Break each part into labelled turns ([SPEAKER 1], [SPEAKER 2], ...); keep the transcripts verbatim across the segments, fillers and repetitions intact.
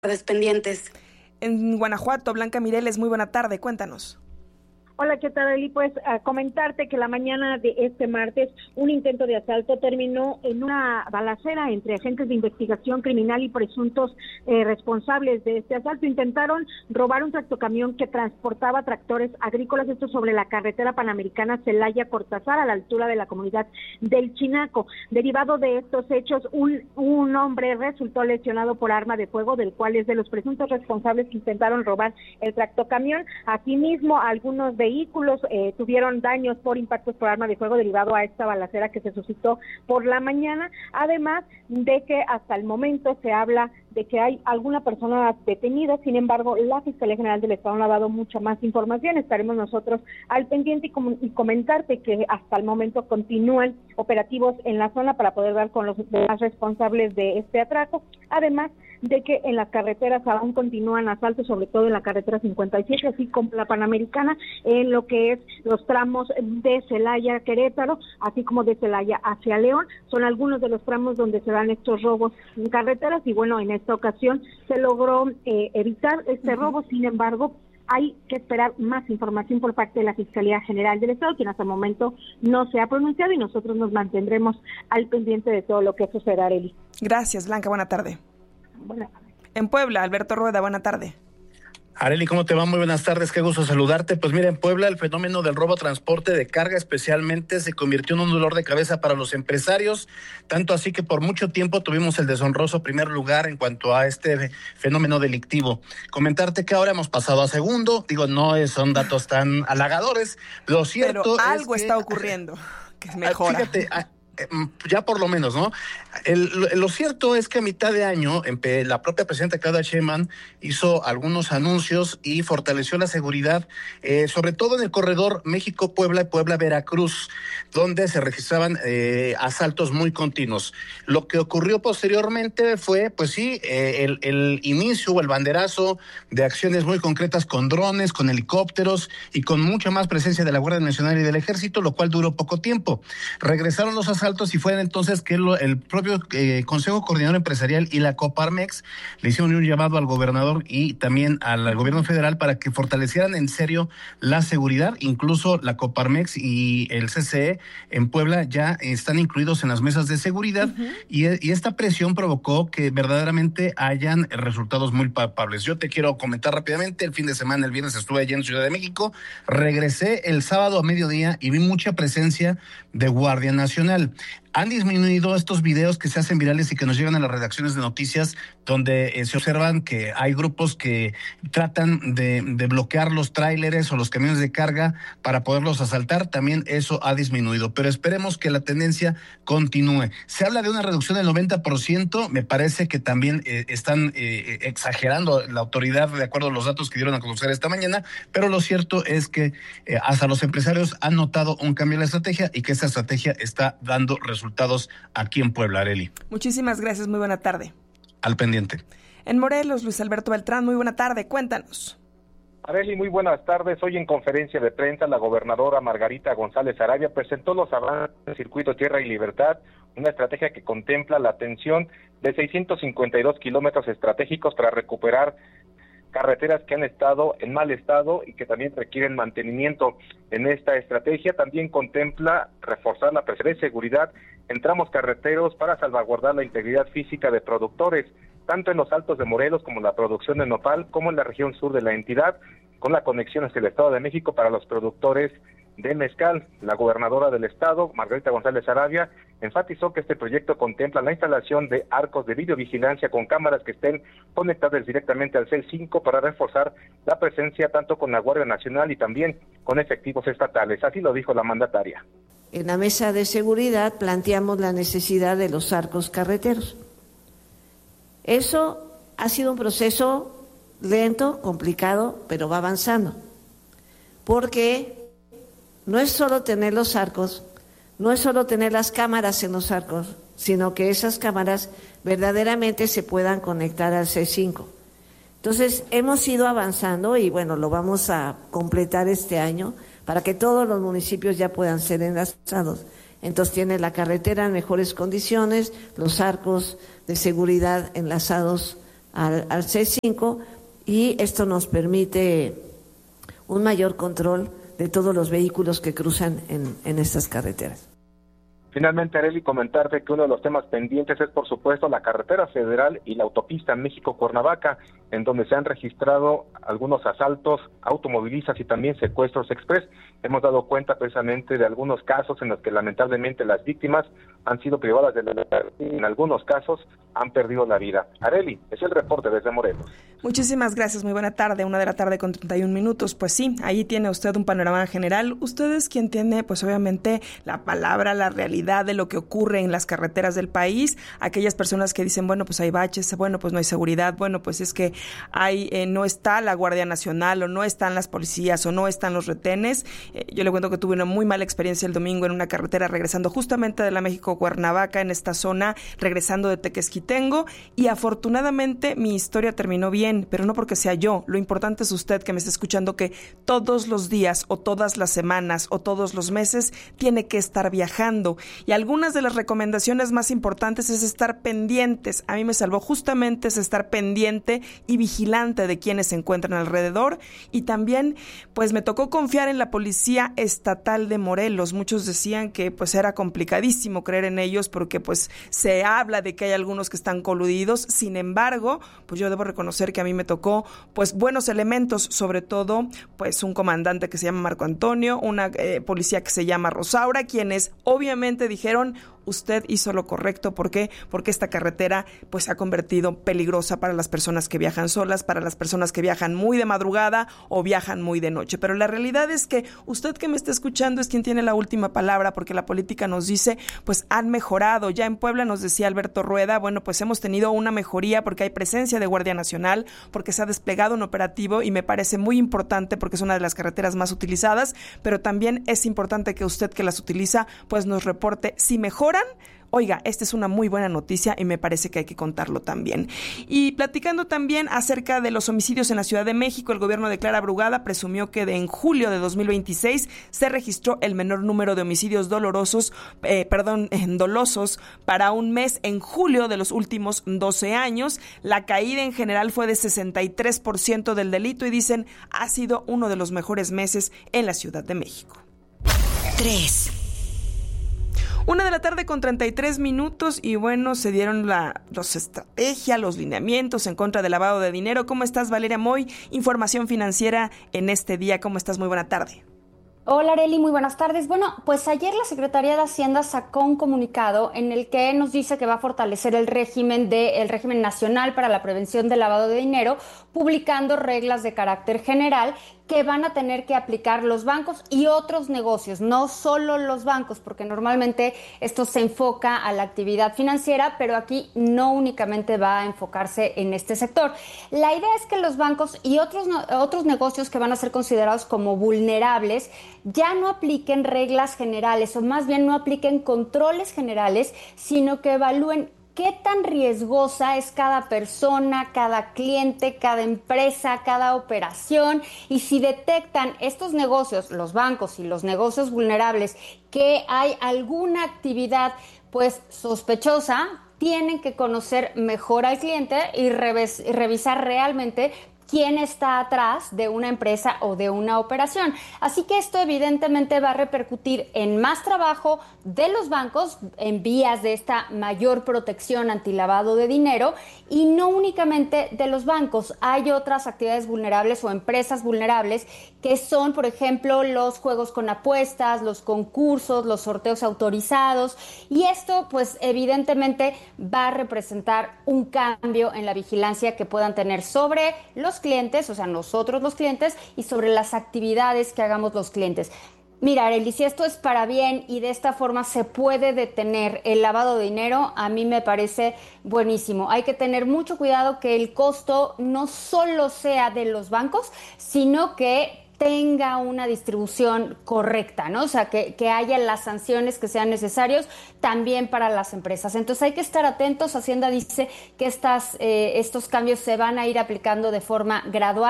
[SPEAKER 1] pendientes.
[SPEAKER 2] En Guanajuato, Blanca Mireles, muy buena tarde, cuéntanos.
[SPEAKER 3] Hola, ¿qué tal, Eli? Pues a comentarte que la mañana de este martes un intento de asalto terminó en una balacera entre agentes de investigación criminal y presuntos eh, responsables de este asalto. Intentaron robar un tractocamión que transportaba tractores agrícolas, esto sobre la carretera panamericana Celaya-Cortázar, a la altura de la comunidad del Chinaco. Derivado de estos hechos, un, un hombre resultó lesionado por arma de fuego, del cual es de los presuntos responsables que intentaron robar el tractocamión. Asimismo, algunos de vehículos eh, tuvieron daños por impactos por arma de fuego derivado a esta balacera que se suscitó por la mañana, además de que hasta el momento se habla de que hay alguna persona detenida. Sin embargo, la Fiscalía General del Estado no ha dado mucha más información. Estaremos nosotros al pendiente y, com- y comentarte que hasta el momento continúan operativos en la zona para poder dar con los demás responsables de este atraco, además de que en las carreteras aún continúan asaltos, sobre todo en la carretera cincuenta y siete, así como la Panamericana, en lo que es los tramos de Celaya a Querétaro, así como de Celaya hacia León. Son algunos de los tramos donde se dan estos robos en carreteras y bueno, en esta ocasión se logró eh, evitar este robo. Sin embargo, hay que esperar más información por parte de la Fiscalía General del Estado, quien hasta el momento no se ha pronunciado, y nosotros nos mantendremos al pendiente de todo lo que suceda, Arely.
[SPEAKER 2] Gracias, Blanca, buena tarde.
[SPEAKER 3] Buenas tardes.
[SPEAKER 2] En Puebla, Alberto Rueda, buena tarde.
[SPEAKER 4] Arely, ¿cómo te va? Muy buenas tardes, qué gusto saludarte. Pues mira, en Puebla el fenómeno del robo transporte de carga especialmente se convirtió en un dolor de cabeza para los empresarios, tanto así que por mucho tiempo tuvimos el deshonroso primer lugar en cuanto a este fenómeno delictivo. Comentarte que ahora hemos pasado a segundo, digo, no son datos tan halagadores, lo cierto
[SPEAKER 2] Pero
[SPEAKER 4] es
[SPEAKER 2] algo
[SPEAKER 4] que,
[SPEAKER 2] está ocurriendo que mejora.
[SPEAKER 4] Fíjate, ya por lo menos, ¿no? El, lo, lo cierto es que a mitad de año la propia presidenta Claudia Sheinbaum hizo algunos anuncios y fortaleció la seguridad, eh, sobre todo en el corredor México-Puebla y Puebla-Veracruz, donde se registraban eh, asaltos muy continuos. Lo que ocurrió posteriormente fue, pues sí, eh, el, el inicio o el banderazo de acciones muy concretas con drones, con helicópteros y con mucha más presencia de la Guardia Nacional y del Ejército, lo cual duró poco tiempo. Regresaron los asaltos y fue entonces que lo, el propio eh, Consejo Coordinador Empresarial y la Coparmex le hicieron un llamado al gobernador y también al, al gobierno federal para que fortalecieran en serio la seguridad. Incluso la Coparmex y el C C E en Puebla ya están incluidos en las mesas de seguridad. Uh-huh. y, y esta presión provocó que verdaderamente hayan resultados muy palpables. Yo te quiero comentar rápidamente, el fin de semana, el viernes estuve allí en Ciudad de México, regresé el sábado a mediodía y vi mucha presencia de Guardia Nacional. Han disminuido estos videos que se hacen virales y que nos llegan a las redacciones de noticias, donde eh, se observan que hay grupos que tratan de, de bloquear los tráileres o los camiones de carga para poderlos asaltar. También eso ha disminuido, pero esperemos que la tendencia continúe. Se habla de una reducción del noventa por ciento, me parece que también eh, están eh, exagerando la autoridad de acuerdo a los datos que dieron a conocer esta mañana, pero lo cierto es que eh, hasta los empresarios han notado un cambio en la estrategia y que esta estrategia está dando resultados. resultados aquí en Puebla, Arely.
[SPEAKER 2] Muchísimas gracias, muy buena tarde.
[SPEAKER 4] Al pendiente.
[SPEAKER 2] En Morelos, Luis Alberto Beltrán, muy buena tarde, cuéntanos.
[SPEAKER 5] Arely, muy buenas tardes. Hoy en conferencia de prensa, la gobernadora Margarita González Arabia presentó los avances del Circuito Tierra y Libertad, una estrategia que contempla la atención de seiscientos cincuenta y dos kilómetros estratégicos para recuperar carreteras que han estado en mal estado y que también requieren mantenimiento. En esta estrategia también contempla reforzar la presencia de seguridad en tramos carreteros para salvaguardar la integridad física de productores, tanto en los Altos de Morelos como en la producción de nopal, como en la región sur de la entidad, con la conexión hacia el Estado de México para los productores de mezcal. La gobernadora del estado, Margarita González Arabia, enfatizó que este proyecto contempla la instalación de arcos de videovigilancia con cámaras que estén conectadas directamente al C E L cinco para reforzar la presencia tanto con la Guardia Nacional y también con efectivos estatales. Así lo dijo la mandataria.
[SPEAKER 6] En la mesa de seguridad planteamos la necesidad de los arcos carreteros. Eso ha sido un proceso lento, complicado, pero va avanzando, porque no es solo tener los arcos, no es solo tener las cámaras en los arcos, sino que esas cámaras verdaderamente se puedan conectar al C E cinco. Entonces, hemos ido avanzando y bueno, lo vamos a completar este año para que todos los municipios ya puedan ser enlazados. Entonces, tiene la carretera en mejores condiciones, los arcos de seguridad enlazados al, al C cinco, y esto nos permite un mayor control de todos los vehículos que cruzan en, en estas carreteras.
[SPEAKER 5] Finalmente, Arely, comentarte que uno de los temas pendientes es, por supuesto, la carretera federal y la autopista México-Cuernavaca, en donde se han registrado algunos asaltos automovilistas y también secuestros express. Hemos dado cuenta precisamente de algunos casos en los que lamentablemente las víctimas han sido privadas de la libertad y en algunos casos han perdido la vida. Arely, es el reporte desde Morelos.
[SPEAKER 2] Muchísimas gracias, muy buena tarde, una de la tarde con treinta y un minutos. Pues sí, ahí tiene usted un panorama general. Usted es quien tiene, pues obviamente, la palabra, la realidad de lo que ocurre en las carreteras del país. Aquellas personas que dicen, bueno, pues hay baches, bueno, pues no hay seguridad, bueno, pues es que hay eh, no está la Guardia Nacional, o no están las policías, o no están los retenes. Eh, yo le cuento que tuve una muy mala experiencia el domingo en una carretera regresando justamente de la México-Cuernavaca, en esta zona, regresando de Tequesquitengo, y afortunadamente mi historia terminó bien, pero no porque sea yo. Lo importante es usted que me está escuchando, que todos los días, o todas las semanas, o todos los meses, tiene que estar viajando. Y algunas de las recomendaciones más importantes es estar pendientes. A mí me salvó justamente es estar pendiente y vigilante de quienes se encuentran alrededor. Y también, pues me tocó confiar en la Policía Estatal de Morelos. Muchos decían que pues era complicadísimo creer en ellos porque pues se habla de que hay algunos que están coludidos. Sin embargo, pues yo debo reconocer que a mí me tocó pues buenos elementos, sobre todo pues un comandante que se llama Marco Antonio, una eh, policía que se llama Rosaura, quienes obviamente dijeron, usted hizo lo correcto. ¿Por qué? Porque esta carretera pues se ha convertido peligrosa para las personas que viajan solas, para las personas que viajan muy de madrugada o viajan muy de noche. Pero la realidad es que usted que me está escuchando es quien tiene la última palabra, porque la política nos dice, pues han mejorado. Ya en Puebla nos decía Alberto Rueda, bueno, pues hemos tenido una mejoría porque hay presencia de Guardia Nacional, porque se ha desplegado un operativo y me parece muy importante porque es una de las carreteras más utilizadas, pero también es importante que usted que las utiliza pues nos reporte si mejoran. Oiga, esta es una muy buena noticia y me parece que hay que contarlo también. Y platicando también acerca de los homicidios en la Ciudad de México, el gobierno de Clara Brugada presumió que de en julio de dos mil veintiséis se registró el menor número de homicidios dolorosos, eh, perdón, dolosos para un mes en julio de los últimos doce años. La caída en general fue de sesenta y tres por ciento del delito y dicen ha sido uno de los mejores meses en la Ciudad de México.
[SPEAKER 1] tres.
[SPEAKER 2] Una de la tarde con treinta y tres minutos y bueno, se dieron la los estrategias, los lineamientos en contra del lavado de dinero. ¿Cómo estás, Valeria Moy? Información financiera en este día. ¿Cómo estás? Muy buena tarde.
[SPEAKER 7] Hola, Arely, muy buenas tardes. Bueno, pues ayer la Secretaría de Hacienda sacó un comunicado en el que nos dice que va a fortalecer el régimen de el régimen nacional para la prevención del lavado de dinero, publicando reglas de carácter general que van a tener que aplicar los bancos y otros negocios, no solo los bancos, porque normalmente esto se enfoca a la actividad financiera, pero aquí no únicamente va a enfocarse en este sector. La idea es que los bancos y otros, otros negocios que van a ser considerados como vulnerables ya no apliquen reglas generales, o más bien no apliquen controles generales, sino que evalúen qué tan riesgosa es cada persona, cada cliente, cada empresa, cada operación, y si detectan estos negocios, los bancos y los negocios vulnerables, que hay alguna actividad pues sospechosa, tienen que conocer mejor al cliente y revis- revisar realmente quién está atrás de una empresa o de una operación. Así que esto evidentemente va a repercutir en más trabajo de los bancos en vías de esta mayor protección antilavado de dinero, y no únicamente de los bancos. Hay otras actividades vulnerables o empresas vulnerables que son, por ejemplo, los juegos con apuestas, los concursos, los sorteos autorizados, y esto pues evidentemente va a representar un cambio en la vigilancia que puedan tener sobre los clientes, o sea, nosotros los clientes, y sobre las actividades que hagamos los clientes. Mira, Arely, si esto es para bien y de esta forma se puede detener el lavado de dinero, a mí me parece buenísimo. Hay que tener mucho cuidado que el costo no solo sea de los bancos, sino que tenga una distribución correcta, ¿no? O sea, que, que haya las sanciones que sean necesarios también para las empresas. Entonces hay que estar atentos. Hacienda dice que estas, eh, estos cambios se van a ir aplicando de forma gradual,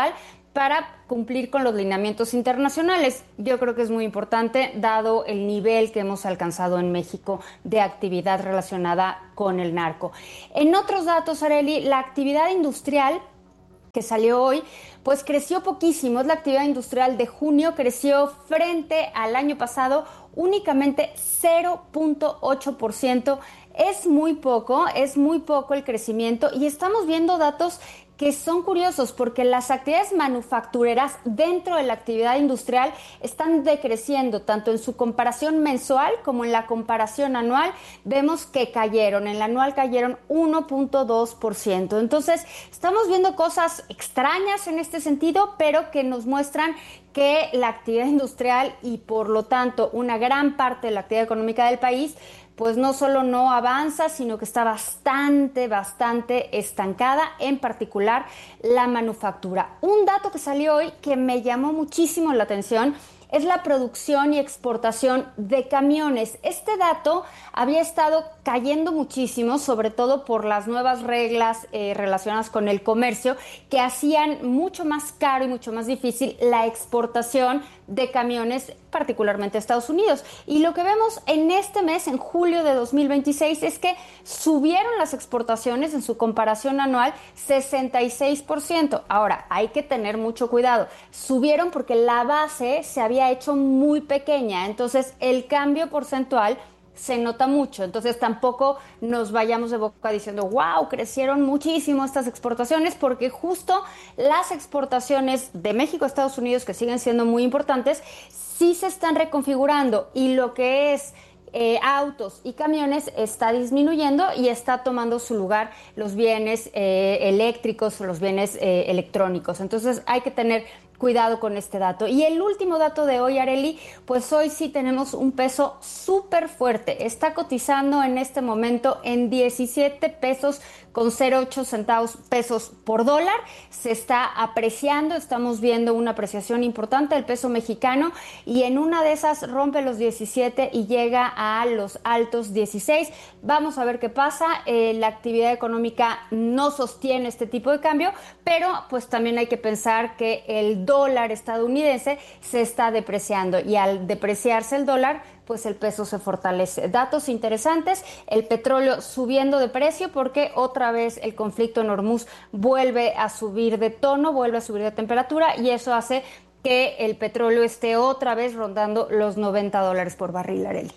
[SPEAKER 7] para cumplir con los lineamientos internacionales. Yo creo que es muy importante, dado el nivel que hemos alcanzado en México de actividad relacionada con el narco. En otros datos, Arely, la actividad industrial que salió hoy, pues creció poquísimo. Es la actividad industrial de junio, creció frente al año pasado únicamente cero punto ocho por ciento. Es muy poco, es muy poco el crecimiento y estamos viendo datos que son curiosos porque las actividades manufactureras dentro de la actividad industrial están decreciendo, tanto en su comparación mensual como en la comparación anual. Vemos que cayeron, en la anual cayeron uno punto dos por ciento. Entonces, estamos viendo cosas extrañas en este sentido, pero que nos muestran que la actividad industrial y por lo tanto una gran parte de la actividad económica del país pues no solo no avanza, sino que está bastante, bastante estancada, en particular la manufactura. Un dato que salió hoy que me llamó muchísimo la atención es la producción y exportación de camiones. Este dato había estado cayendo muchísimo, sobre todo por las nuevas reglas eh, relacionadas con el comercio, que hacían mucho más caro y mucho más difícil la exportación de camiones, particularmente a Estados Unidos. Y lo que vemos en este mes, en julio de dos mil veintiséis, es que subieron las exportaciones en su comparación anual sesenta y seis por ciento. Ahora, hay que tener mucho cuidado. Subieron porque la base se había hecho muy pequeña, entonces el cambio porcentual se nota mucho, entonces tampoco nos vayamos de boca diciendo wow, crecieron muchísimo estas exportaciones, porque justo las exportaciones de México a Estados Unidos, que siguen siendo muy importantes, sí se están reconfigurando y lo que es Eh, autos y camiones está disminuyendo y está tomando su lugar los bienes eh, eléctricos o los bienes eh, electrónicos. Entonces hay que tener cuidado con este dato. Y el último dato de hoy, Arely, pues hoy sí tenemos un peso súper fuerte. Está cotizando en este momento en diecisiete pesos con cero ocho centavos pesos por dólar. Se está apreciando, estamos viendo una apreciación importante del peso mexicano y en una de esas rompe los diecisiete y llega a los altos dieciséis. Vamos a ver qué pasa. Eh, la actividad económica no sostiene este tipo de cambio, pero pues también hay que pensar que el dólar estadounidense se está depreciando y al depreciarse el dólar, pues el peso se fortalece. Datos interesantes, el petróleo subiendo de precio porque otra vez el conflicto en Hormuz vuelve a subir de tono, vuelve a subir de temperatura y eso hace que el petróleo esté otra vez rondando los noventa dólares por barril, Arely.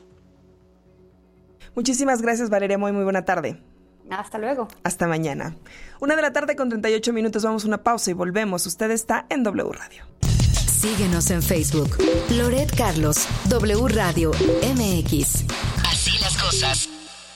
[SPEAKER 2] Muchísimas gracias, Valeria. Muy, muy buena tarde.
[SPEAKER 7] Hasta luego.
[SPEAKER 2] Hasta mañana. Una de la tarde con treinta y ocho minutos. Vamos a una pausa y volvemos. Usted está en W Radio.
[SPEAKER 1] Síguenos en Facebook. Loret Carlos, W Radio M X. Así las cosas.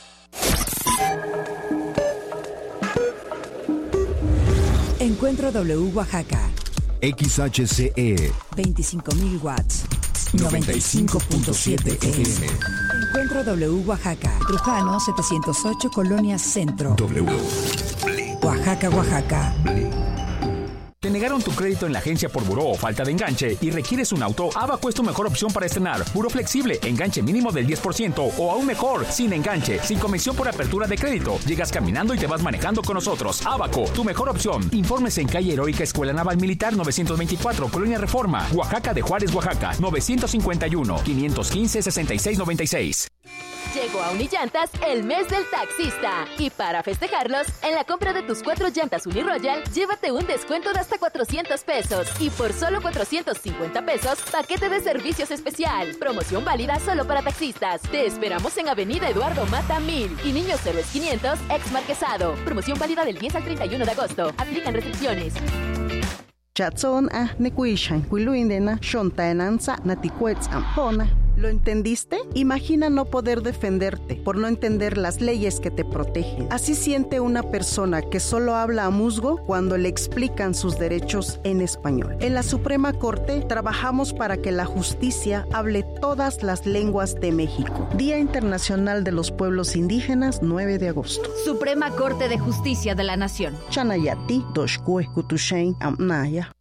[SPEAKER 8] Encuentro W Oaxaca.
[SPEAKER 9] X H C E.
[SPEAKER 8] veinticinco mil watts.
[SPEAKER 9] noventa y cinco punto siete F M.
[SPEAKER 8] Encuentro W Oaxaca. Trujano setecientos ocho, Colonia Centro.
[SPEAKER 9] W.
[SPEAKER 8] Oaxaca, Oaxaca.
[SPEAKER 10] ¿Te negaron tu crédito en la agencia por buró o falta de enganche y requieres un auto? Abaco es tu mejor opción para estrenar. Buró flexible, enganche mínimo del diez por ciento o aún mejor, sin enganche, sin comisión por apertura de crédito. Llegas caminando y te vas manejando con nosotros. Abaco, tu mejor opción. Informes en calle Heroica Escuela Naval Militar novecientos veinticuatro, Colonia Reforma, Oaxaca de Juárez, Oaxaca, novecientos cincuenta y uno, quinientos quince, sesenta y seis noventa y seis.
[SPEAKER 11] Llegó a Unillantas el mes del taxista. Y para festejarlos, en la compra de tus cuatro llantas Uniroyal, llévate un descuento de hasta cuatrocientos pesos. Y por solo cuatrocientos cincuenta pesos, paquete de servicios especial. Promoción válida solo para taxistas. Te esperamos en Avenida Eduardo Mata mil y Niños Héroes quinientos, ex Marquesado. Promoción válida del diez al treinta y uno de agosto. Aplican restricciones.
[SPEAKER 12] Chatson ah nekuishan kuiluindena shontaenanza naticuetz ampona. ¿Lo entendiste? Imagina no poder defenderte por no entender las leyes que te protegen. Así siente una persona que solo habla a musgo cuando le explican sus derechos en español. En la Suprema Corte trabajamos para que la justicia hable todas las lenguas de México. Día Internacional de los Pueblos Indígenas, nueve de agosto.
[SPEAKER 11] Suprema Corte de Justicia de la Nación.
[SPEAKER 12] Chanayati, Doshkue, Kutushain, Amnaya.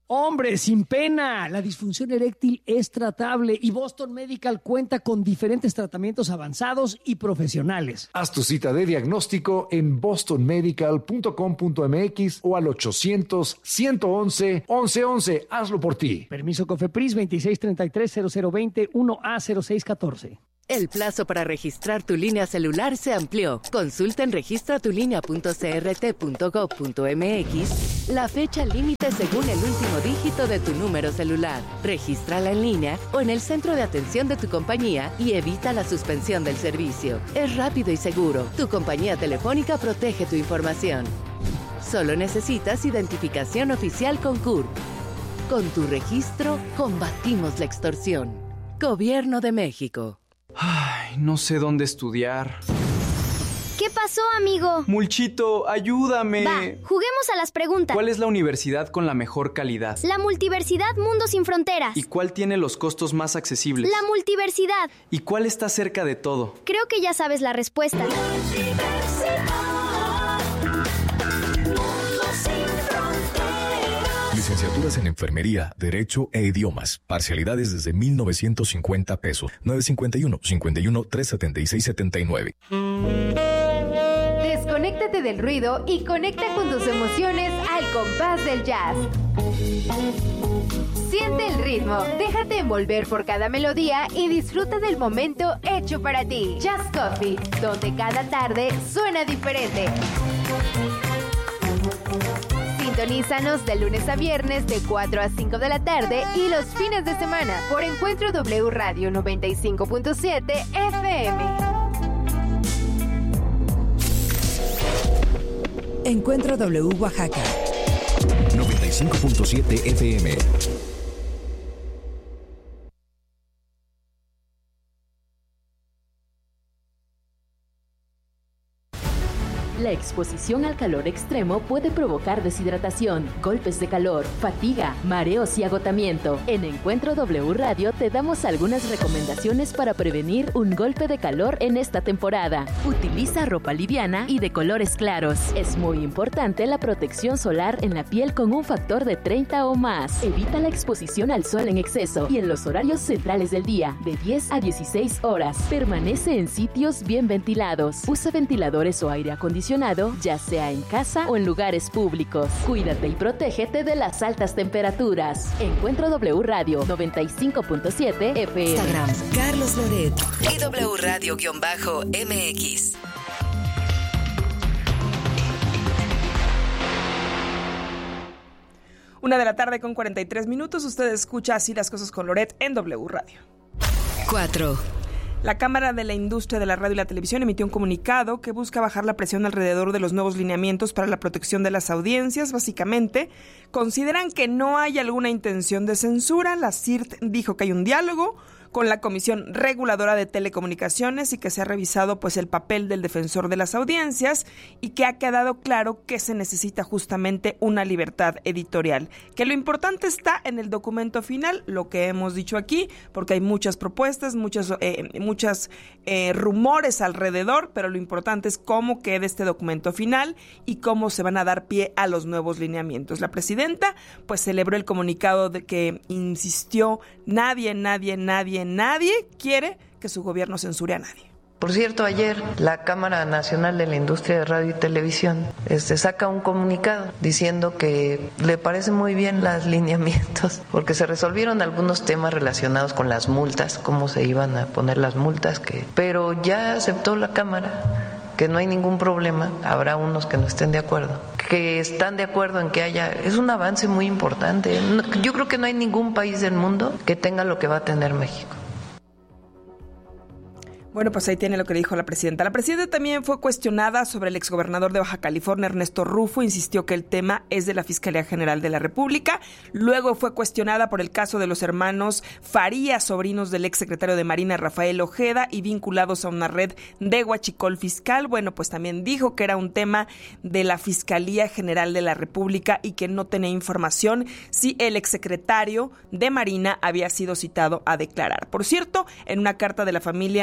[SPEAKER 13] Hombre, sin pena, la disfunción eréctil es tratable y Boston Medical cuenta con diferentes tratamientos avanzados y profesionales.
[SPEAKER 14] Haz tu cita de diagnóstico en boston medical punto com punto m x o al ochocientos, ciento once, once once. Hazlo por ti.
[SPEAKER 13] Permiso COFEPRIS veintiséis treinta y tres cero cero veinte uno A cero seis catorce.
[SPEAKER 15] El plazo para registrar tu línea celular se amplió. Consulta en registra tu línea punto c r t punto gov punto m x la fecha límite según el último dígito de tu número celular. Regístrala en línea o en el centro de atención de tu compañía y evita la suspensión del servicio. Es rápido y seguro. Tu compañía telefónica protege tu información. Solo necesitas identificación oficial con C U R. Con tu registro, combatimos la extorsión. Gobierno de México.
[SPEAKER 16] Ay, no sé dónde estudiar.
[SPEAKER 17] ¿Qué pasó, amigo?
[SPEAKER 16] Mulchito, ayúdame.
[SPEAKER 17] Va, juguemos a las preguntas.
[SPEAKER 16] ¿Cuál es la universidad con la mejor calidad?
[SPEAKER 17] La Multiversidad Mundo Sin Fronteras.
[SPEAKER 16] ¿Y cuál tiene los costos más accesibles?
[SPEAKER 17] La Multiversidad.
[SPEAKER 16] ¿Y cuál está cerca de todo?
[SPEAKER 17] Creo que ya sabes la respuesta.
[SPEAKER 9] Licenciaturas en Enfermería, Derecho e Idiomas. Parcialidades desde mil novecientos cincuenta pesos. nueve cincuenta y uno, cincuenta y uno, trescientos setenta y seis setenta y nueve.
[SPEAKER 18] Desconéctate del ruido y conecta con tus emociones al compás del jazz. Siente el ritmo, déjate envolver por cada melodía y disfruta del momento hecho para ti. Jazz Coffee, donde cada tarde suena diferente. Sintonízanos de lunes a viernes de cuatro a cinco de la tarde y los fines de semana por Encuentro W Radio noventa y cinco punto siete F M.
[SPEAKER 8] Encuentro W Oaxaca
[SPEAKER 9] noventa y cinco punto siete F M.
[SPEAKER 11] La exposición al calor extremo puede provocar deshidratación, golpes de calor, fatiga, mareos y agotamiento. En Encuentro W Radio te damos algunas recomendaciones para prevenir un golpe de calor en esta temporada. Utiliza ropa liviana y de colores claros. Es muy importante la protección solar en la piel con un factor de treinta o más. Evita la exposición al sol en exceso y en los horarios centrales del día, de diez a dieciséis horas. Permanece en sitios bien ventilados. Usa ventiladores o aire acondicionado, ya sea en casa o en lugares públicos. Cuídate y protégete de las altas temperaturas. Encuentro W Radio noventa y cinco punto siete F M.
[SPEAKER 1] Instagram, Carlos Loret y W Radio-M X.
[SPEAKER 2] Una de la tarde con cuarenta y tres minutos. Usted escucha Así las cosas con Loret en W Radio.
[SPEAKER 1] cuatro.
[SPEAKER 2] La Cámara de la Industria de la Radio y la Televisión emitió un comunicado que busca bajar la presión alrededor de los nuevos lineamientos para la protección de las audiencias. Básicamente, consideran que no hay alguna intención de censura. La C I R T dijo que hay un diálogo con la Comisión Reguladora de Telecomunicaciones y que se ha revisado pues el papel del defensor de las audiencias y que ha quedado claro que se necesita justamente una libertad editorial. Que lo importante está en el documento final, lo que hemos dicho aquí, porque hay muchas propuestas, muchos eh, muchas, eh, rumores alrededor, pero lo importante es cómo queda este documento final y cómo se van a dar pie a los nuevos lineamientos. La presidenta pues celebró el comunicado de que insistió, nadie, nadie, nadie Nadie quiere que su gobierno censure a nadie.
[SPEAKER 19] Por cierto, ayer la Cámara Nacional de la Industria de Radio y Televisión este, saca un comunicado diciendo que le parecen muy bien los lineamientos porque se resolvieron algunos temas relacionados con las multas, cómo se iban a poner las multas, que, pero ya aceptó la Cámara que no hay ningún problema, habrá unos que no estén de acuerdo, que están de acuerdo en que haya, es un avance muy importante. Yo creo que no hay ningún país del mundo que tenga lo que va a tener México.
[SPEAKER 2] Bueno, pues ahí tiene lo que dijo la presidenta. La presidenta también fue cuestionada sobre el exgobernador de Baja California, Ernesto Rufo. Insistió que el tema es de la Fiscalía General de la República. Luego fue cuestionada por el caso de los hermanos Farías, sobrinos del exsecretario de Marina, Rafael Ojeda, y vinculados a una red de huachicol fiscal. Bueno, pues también dijo que era un tema de la Fiscalía General de la República y que no tenía información si el exsecretario de Marina había sido citado a declarar. Por cierto, en una carta de la familia de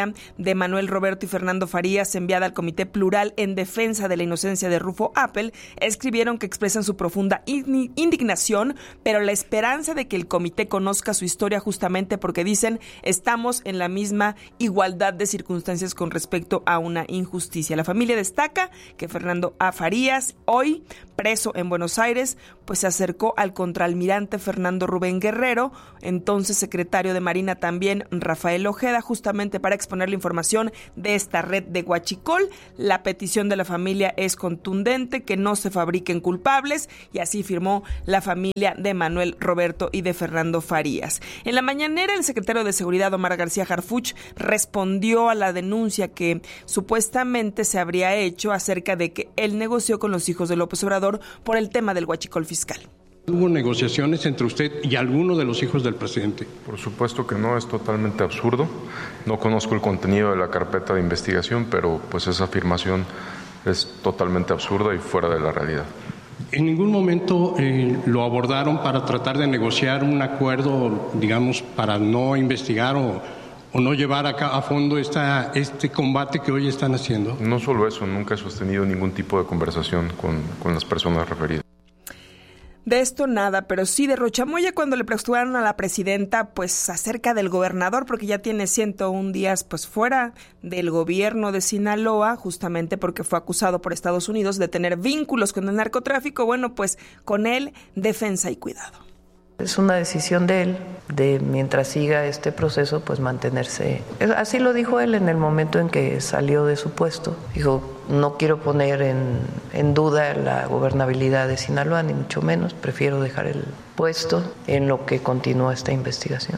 [SPEAKER 2] de Manuel Roberto y Fernando Farías, enviada al Comité Plural en Defensa de la Inocencia de Rufo Appel, escribieron que expresan su profunda indignación, pero la esperanza de que el comité conozca su historia, justamente porque dicen estamos en la misma igualdad de circunstancias con respecto a una injusticia. La familia destaca que Fernando A. Farías, hoy preso en Buenos Aires, pues se acercó al contraalmirante Fernando Rubén Guerrero, entonces secretario de Marina también Rafael Ojeda, justamente para exponer la información de esta red de huachicol. La petición de la familia es contundente, que no se fabriquen culpables, y así firmó la familia de Manuel Roberto y de Fernando Farías. En la mañanera, el secretario de Seguridad, Omar García Harfuch, respondió a la denuncia que supuestamente se habría hecho acerca de que él negoció con los hijos de López Obrador por el tema del huachicol fiscal.
[SPEAKER 20] ¿Hubo negociaciones entre usted y alguno de los hijos del presidente?
[SPEAKER 21] Por supuesto que no, es totalmente absurdo. No conozco el contenido de la carpeta de investigación, pero pues esa afirmación es totalmente absurda y fuera de la realidad.
[SPEAKER 20] ¿En ningún momento eh, lo abordaron para tratar de negociar un acuerdo, digamos, para no investigar o, o no llevar a, a fondo esta, este combate que hoy están haciendo?
[SPEAKER 21] No solo eso, nunca he sostenido ningún tipo de conversación con, con las personas referidas.
[SPEAKER 2] De esto nada, pero sí de Rochamoya cuando le preguntaron a la presidenta pues acerca del gobernador, porque ya tiene ciento un días pues fuera del gobierno de Sinaloa, justamente porque fue acusado por Estados Unidos de tener vínculos con el narcotráfico. Bueno, pues con él, defensa y cuidado.
[SPEAKER 19] Es una decisión de él, de mientras siga este proceso, pues mantenerse. Así lo dijo él en el momento en que salió de su puesto. Dijo, no quiero poner en, en duda la gobernabilidad de Sinaloa, ni mucho menos. Prefiero dejar el puesto en lo que continúa esta investigación.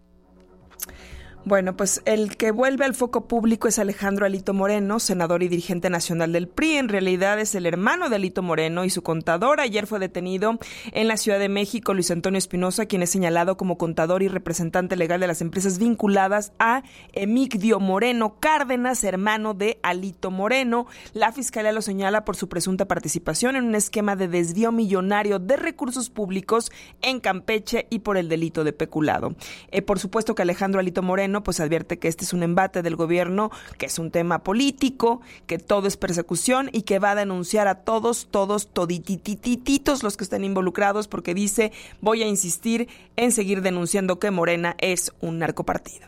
[SPEAKER 2] Bueno, pues el que vuelve al foco público es Alejandro Alito Moreno, senador y dirigente nacional del P R I. En realidad es el hermano de Alito Moreno y su contador. Ayer fue detenido en la Ciudad de México Luis Antonio Espinosa, quien es señalado como contador y representante legal de las empresas vinculadas a Emigdio Moreno Cárdenas, hermano de Alito Moreno. La Fiscalía lo señala por su presunta participación en un esquema de desvío millonario de recursos públicos en Campeche y por el delito de peculado. Eh, por supuesto que Alejandro Alito Moreno pues advierte que este es un embate del gobierno, que es un tema político, que todo es persecución y que va a denunciar a todos, todos, todititititos los que estén involucrados, porque dice, voy a insistir en seguir denunciando que Morena es un narcopartido.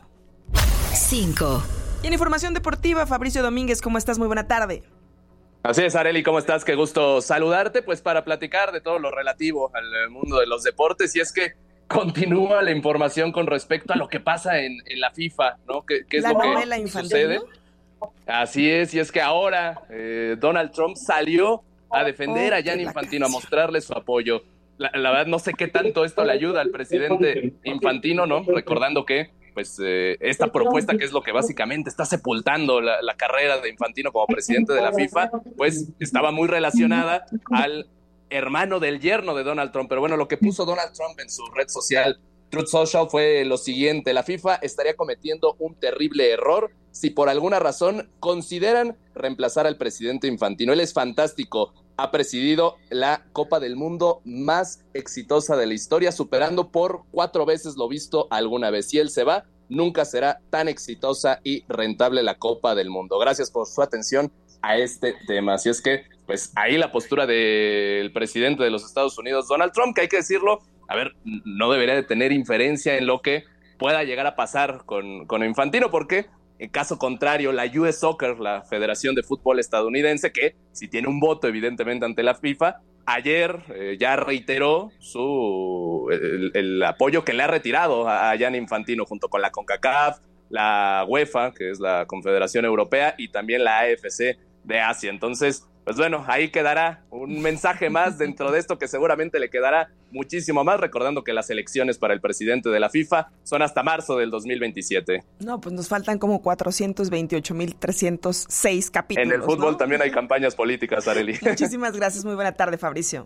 [SPEAKER 1] cinco.
[SPEAKER 2] Y en información deportiva, Fabricio Domínguez, ¿cómo estás? Muy buena tarde.
[SPEAKER 22] Así es, Arely, ¿cómo estás? Qué gusto saludarte, pues para platicar de todo lo relativo al mundo de los deportes, y es que continúa la información con respecto a lo que pasa en, en la FIFA, ¿no? ¿Qué, qué es
[SPEAKER 2] la
[SPEAKER 22] lo
[SPEAKER 2] novela
[SPEAKER 22] que
[SPEAKER 2] infantil,
[SPEAKER 22] sucede?
[SPEAKER 2] ¿no?
[SPEAKER 22] Así es, y es que ahora eh, Donald Trump salió a defender
[SPEAKER 2] oh,
[SPEAKER 22] a Gianni Infantino, a mostrarle su apoyo. La, la verdad, no sé qué tanto esto le ayuda al presidente Infantino, ¿no? Recordando que pues eh, esta propuesta, que es lo que básicamente está sepultando la, la carrera de Infantino como presidente de la FIFA, pues estaba muy relacionada al hermano del yerno de Donald Trump. Pero bueno, lo que puso Donald Trump en su red social Truth Social fue lo siguiente: la FIFA estaría cometiendo un terrible error si por alguna razón consideran reemplazar al presidente Infantino. Él es fantástico, ha presidido la Copa del Mundo más exitosa de la historia, superando por cuatro veces lo visto alguna vez. Si él se va, nunca será tan exitosa y rentable la Copa del Mundo. Gracias por su atención a este tema. Así es que, pues ahí la postura del presidente de los Estados Unidos, Donald Trump, que hay que decirlo, a ver, no debería de tener inferencia en lo que pueda llegar a pasar con, con Infantino, porque en caso contrario, la U S Soccer, la Federación de Fútbol estadounidense, que si tiene un voto evidentemente ante la FIFA, ayer eh, ya reiteró su el, el apoyo que le ha retirado a, a Gianni Infantino, junto con la CONCACAF, la UEFA, que es la Confederación Europea, y también la A F C de Asia. Entonces, pues bueno, ahí quedará un mensaje más dentro de esto que seguramente le quedará muchísimo más, recordando que las elecciones para el presidente de la FIFA son hasta marzo del dos mil veintisiete.
[SPEAKER 2] No, pues nos faltan como cuatrocientos veintiocho mil trescientos seis capítulos.
[SPEAKER 22] En el fútbol, ¿no?
[SPEAKER 2] También
[SPEAKER 22] también hay campañas políticas, Arely.
[SPEAKER 2] Muchísimas gracias, muy buena tarde, Fabricio.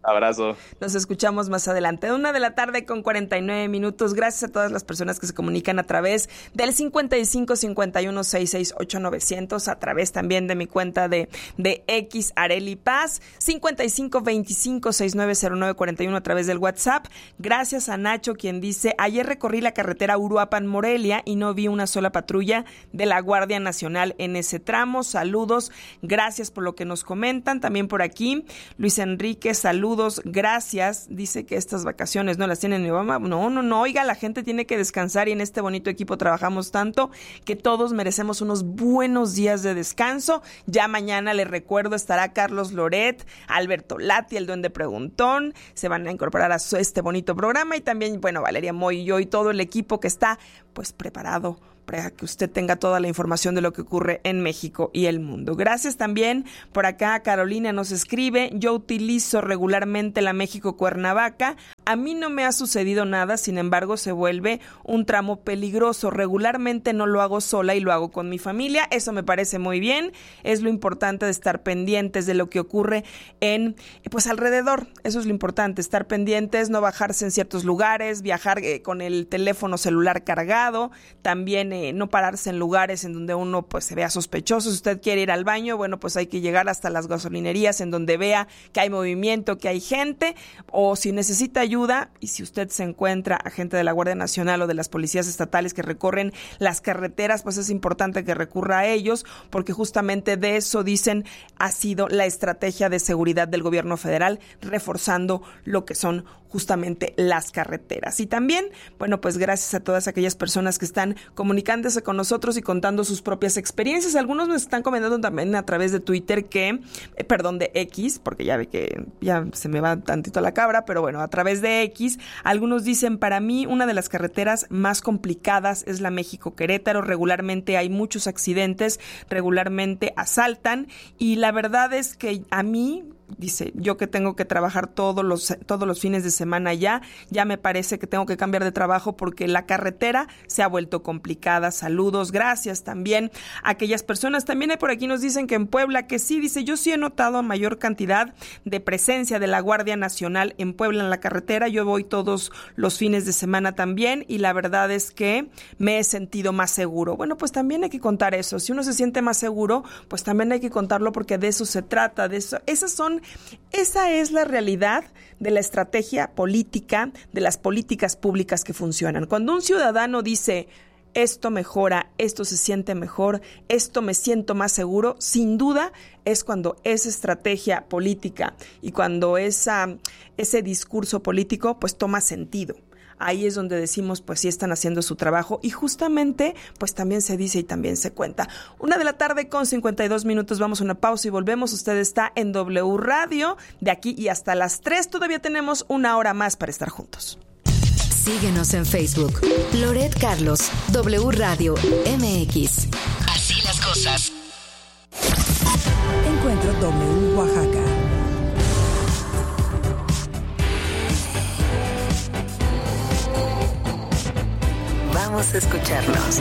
[SPEAKER 22] Abrazo.
[SPEAKER 2] Nos escuchamos más adelante. Una de la tarde con cuarenta y nueve minutos. Gracias a todas las personas que se comunican a través del cincuenta y cinco cincuenta y uno sesenta y seis ocho novecientos, a través también de mi cuenta de, de X, Arely Paz, cincuenta y cinco veinticinco sesenta y nueve cero nueve cuarenta y uno a través del WhatsApp. Gracias a Nacho, quien dice: ayer recorrí la carretera Uruapan Morelia y no vi una sola patrulla de la Guardia Nacional en ese tramo. Saludos, gracias por lo que nos comentan. También por aquí, Luis Enrique, saludos. Gracias, dice que estas vacaciones no las tiene ni Obama. No, no, no, oiga, la gente tiene que descansar y en este bonito equipo trabajamos tanto que todos merecemos unos buenos días de descanso. Ya mañana, les recuerdo, estará Carlos Loret, Alberto Lati, el Duende Preguntón, se van a incorporar a este bonito programa y también, bueno, Valeria Moy y yo y todo el equipo que está pues preparado para que usted tenga toda la información de lo que ocurre en México y el mundo. Gracias también. Por acá Carolina nos escribe: yo utilizo regularmente la México Cuernavaca. A mí no me ha sucedido nada, sin embargo se vuelve un tramo peligroso. Regularmente no lo hago sola y lo hago con mi familia. Eso me parece muy bien. Es lo importante de estar pendientes de lo que ocurre en, pues alrededor. Eso es lo importante, estar pendientes, no bajarse en ciertos lugares, viajar eh, con el teléfono celular cargado, también Eh, no pararse en lugares en donde uno pues se vea sospechoso. Si usted quiere ir al baño, bueno, pues hay que llegar hasta las gasolinerías en donde vea que hay movimiento, que hay gente, o si necesita ayuda y si usted se encuentra a gente de la Guardia Nacional o de las policías estatales que recorren las carreteras, pues es importante que recurra a ellos, porque justamente de eso, dicen, ha sido la estrategia de seguridad del gobierno federal, reforzando lo que son justamente las carreteras. Y también, bueno, pues gracias a todas aquellas personas que están comunicándose con nosotros y contando sus propias experiencias. Algunos nos están comentando también a través de Twitter que, eh, perdón, de X, porque ya ve que ya se me va tantito la cabra, pero bueno, a través de X, algunos dicen: para mí una de las carreteras más complicadas es la México-Querétaro. Regularmente hay muchos accidentes, regularmente asaltan, y la verdad es que a mí, dice, yo que tengo que trabajar todos los todos los fines de semana ya, ya me parece que tengo que cambiar de trabajo porque la carretera se ha vuelto complicada. Saludos, gracias también a aquellas personas. También hay por aquí, nos dicen que en Puebla, que sí, dice, yo sí he notado mayor cantidad de presencia de la Guardia Nacional en Puebla en la carretera. Yo voy todos los fines de semana también y la verdad es que me he sentido más seguro. Bueno, pues también hay que contar eso. Si uno se siente más seguro, pues también hay que contarlo, porque de eso se trata, de eso, esas son Esa es la realidad de la estrategia política, de las políticas públicas que funcionan. Cuando un ciudadano dice: esto mejora, esto se siente mejor, esto me siento más seguro, sin duda es cuando esa estrategia política y cuando esa, ese discurso político pues toma sentido. Ahí es donde decimos, pues sí están haciendo su trabajo, y justamente pues también se dice y también se cuenta. Una de la tarde con cincuenta y dos minutos, vamos a una pausa y volvemos. Usted está en W Radio, de aquí y hasta las tres, todavía tenemos una hora más para estar juntos.
[SPEAKER 1] Síguenos en Facebook, Loret Carlos, W Radio M X. Así las cosas.
[SPEAKER 8] Encuentro W Oaxaca.
[SPEAKER 1] Vamos a escucharnos.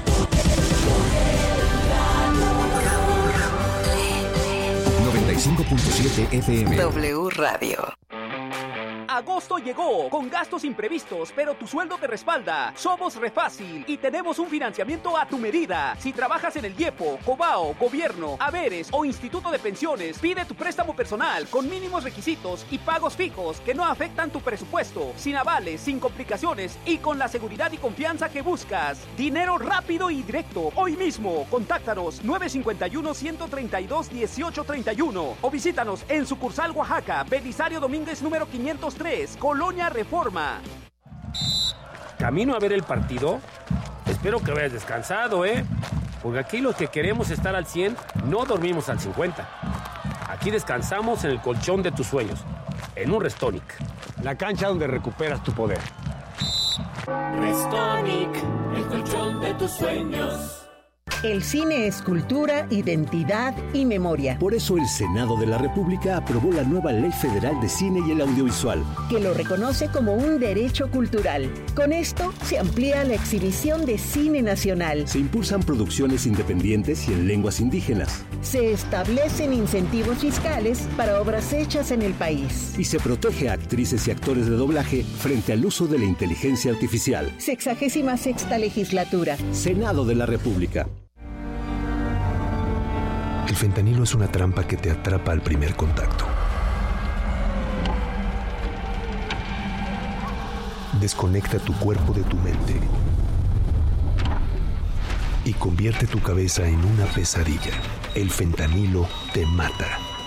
[SPEAKER 9] noventa y cinco punto siete F M.
[SPEAKER 1] W Radio.
[SPEAKER 3] Agosto llegó con gastos imprevistos, pero tu sueldo te respalda. Somos Refácil y tenemos un financiamiento a tu medida. Si trabajas en el IEPO, Cobao, Gobierno, Haberes o Instituto de Pensiones, pide tu préstamo personal con mínimos requisitos y pagos fijos que no afectan tu presupuesto, sin avales, sin complicaciones y con la seguridad y confianza que buscas. Dinero rápido y directo. Hoy mismo, contáctanos nueve cinco uno, uno tres dos, uno ocho tres uno o visítanos en sucursal Oaxaca, Belisario Domínguez número quinientos tres, Colonia Reforma.
[SPEAKER 4] ¿Camino a ver el partido? Espero que vayas descansado, ¿eh? Porque aquí los que queremos estar al cien no dormimos al cincuenta. Aquí descansamos en el colchón de tus sueños, en un Restonic, la cancha donde recuperas tu poder.
[SPEAKER 23] Restonic, el colchón de tus sueños.
[SPEAKER 5] El cine es cultura, identidad y memoria.
[SPEAKER 6] Por eso el Senado de la República aprobó la nueva Ley Federal de Cine y el Audiovisual,
[SPEAKER 5] que lo reconoce como un derecho cultural. Con esto se amplía la exhibición de cine nacional.
[SPEAKER 6] Se impulsan producciones independientes y en lenguas indígenas.
[SPEAKER 5] Se establecen incentivos fiscales para obras hechas en el país.
[SPEAKER 6] Y se protege a actrices y actores de doblaje frente al uso de la inteligencia artificial.
[SPEAKER 5] Sexagésima sexta legislatura.
[SPEAKER 6] Senado de la República.
[SPEAKER 23] El fentanilo es una trampa que te atrapa al primer contacto. Desconecta tu cuerpo de tu mente y convierte tu cabeza en una pesadilla. El fentanilo te mata.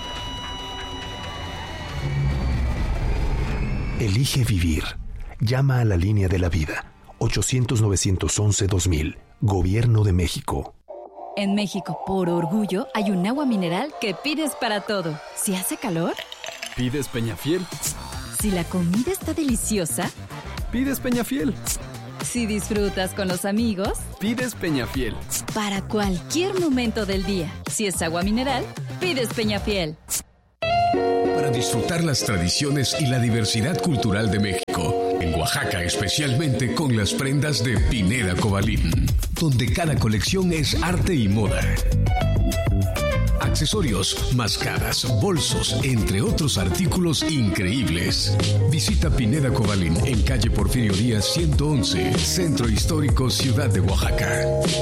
[SPEAKER 23] Elige vivir. Llama a la línea de la vida. ochocientos, novecientos once, dos mil. Gobierno de México.
[SPEAKER 24] En México, por orgullo, hay un agua mineral que pides para todo. Si hace calor,
[SPEAKER 25] pides Peñafiel.
[SPEAKER 24] Si la comida está deliciosa,
[SPEAKER 25] pides Peñafiel.
[SPEAKER 24] Si disfrutas con los amigos,
[SPEAKER 25] pides Peñafiel.
[SPEAKER 24] Para cualquier momento del día, si es agua mineral, pides Peñafiel.
[SPEAKER 26] Para disfrutar las tradiciones y la diversidad cultural de México. En Oaxaca, especialmente con las prendas de Pineda Cobalín, donde cada colección es arte y moda. Accesorios, máscaras, bolsos, entre otros artículos increíbles. Visita Pineda Cobalín en calle Porfirio Díaz ciento once, Centro Histórico, Ciudad de Oaxaca.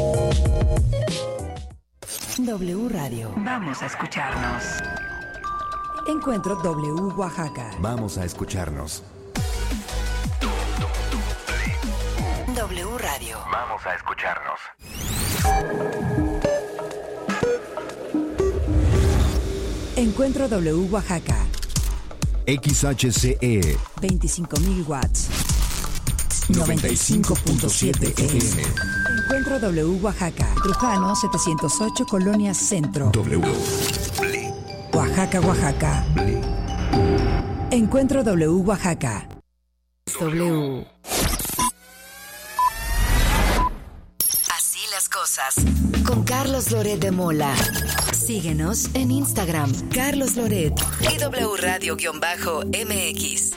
[SPEAKER 8] W Radio.
[SPEAKER 27] Vamos a escucharnos.
[SPEAKER 8] Encuentro W Oaxaca.
[SPEAKER 28] Vamos a escucharnos.
[SPEAKER 8] W Radio.
[SPEAKER 27] Vamos a escucharnos.
[SPEAKER 8] Encuentro W Oaxaca.
[SPEAKER 28] X H C E.
[SPEAKER 8] veinticinco mil watts. noventa y cinco punto siete F M. Encuentro W Oaxaca. Trujano setecientos ocho, Colonia Centro.
[SPEAKER 28] W.
[SPEAKER 8] Oaxaca, Oaxaca. Encuentro W Oaxaca.
[SPEAKER 1] W. Así las cosas. Con Carlos Loret de Mola. Síguenos en Instagram, Carlos Loret y W Radio-M X.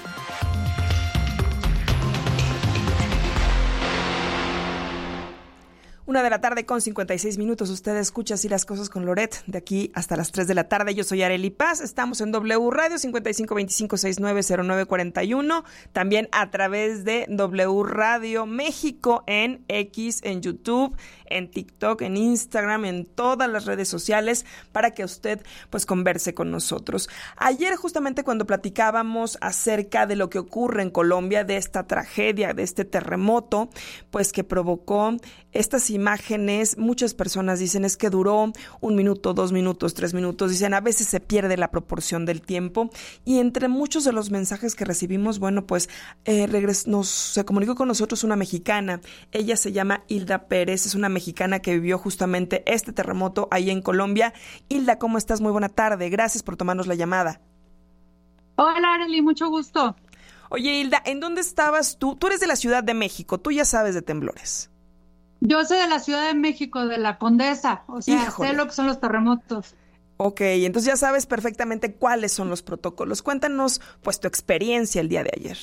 [SPEAKER 2] Una de la tarde con cincuenta y seis minutos. Usted escucha Así las cosas con Loret de aquí hasta las tres de la tarde. Yo soy Arely Paz. Estamos en W Radio cincuenta y cinco veinticinco sesenta y nueve cero nueve cuarenta y uno. También a través de W Radio México en X, en YouTube, en TikTok, en Instagram, en todas las redes sociales para que usted pues converse con nosotros. Ayer justamente cuando platicábamos acerca de lo que ocurre en Colombia, de esta tragedia, de este terremoto, pues que provocó estas imágenes, muchas personas dicen es que duró un minuto, dos minutos, tres minutos, dicen a veces se pierde la proporción del tiempo y entre muchos de los mensajes que recibimos, bueno pues eh, regres- nos se comunicó con nosotros una mexicana, ella se llama Hilda Pérez, es una mexicana que vivió justamente este terremoto ahí en Colombia. Hilda, ¿cómo estás? Muy buena tarde, gracias por tomarnos la llamada.
[SPEAKER 29] Hola Arely, mucho gusto.
[SPEAKER 2] Oye Hilda, ¿en dónde estabas tú? Tú eres de la Ciudad de México, tú ya sabes de temblores.
[SPEAKER 29] Yo soy de la Ciudad de México, de la Condesa, o sea, Híjole. sé lo que son los terremotos.
[SPEAKER 2] Ok, entonces ya sabes perfectamente cuáles son los protocolos. Cuéntanos, pues, tu experiencia el día de ayer.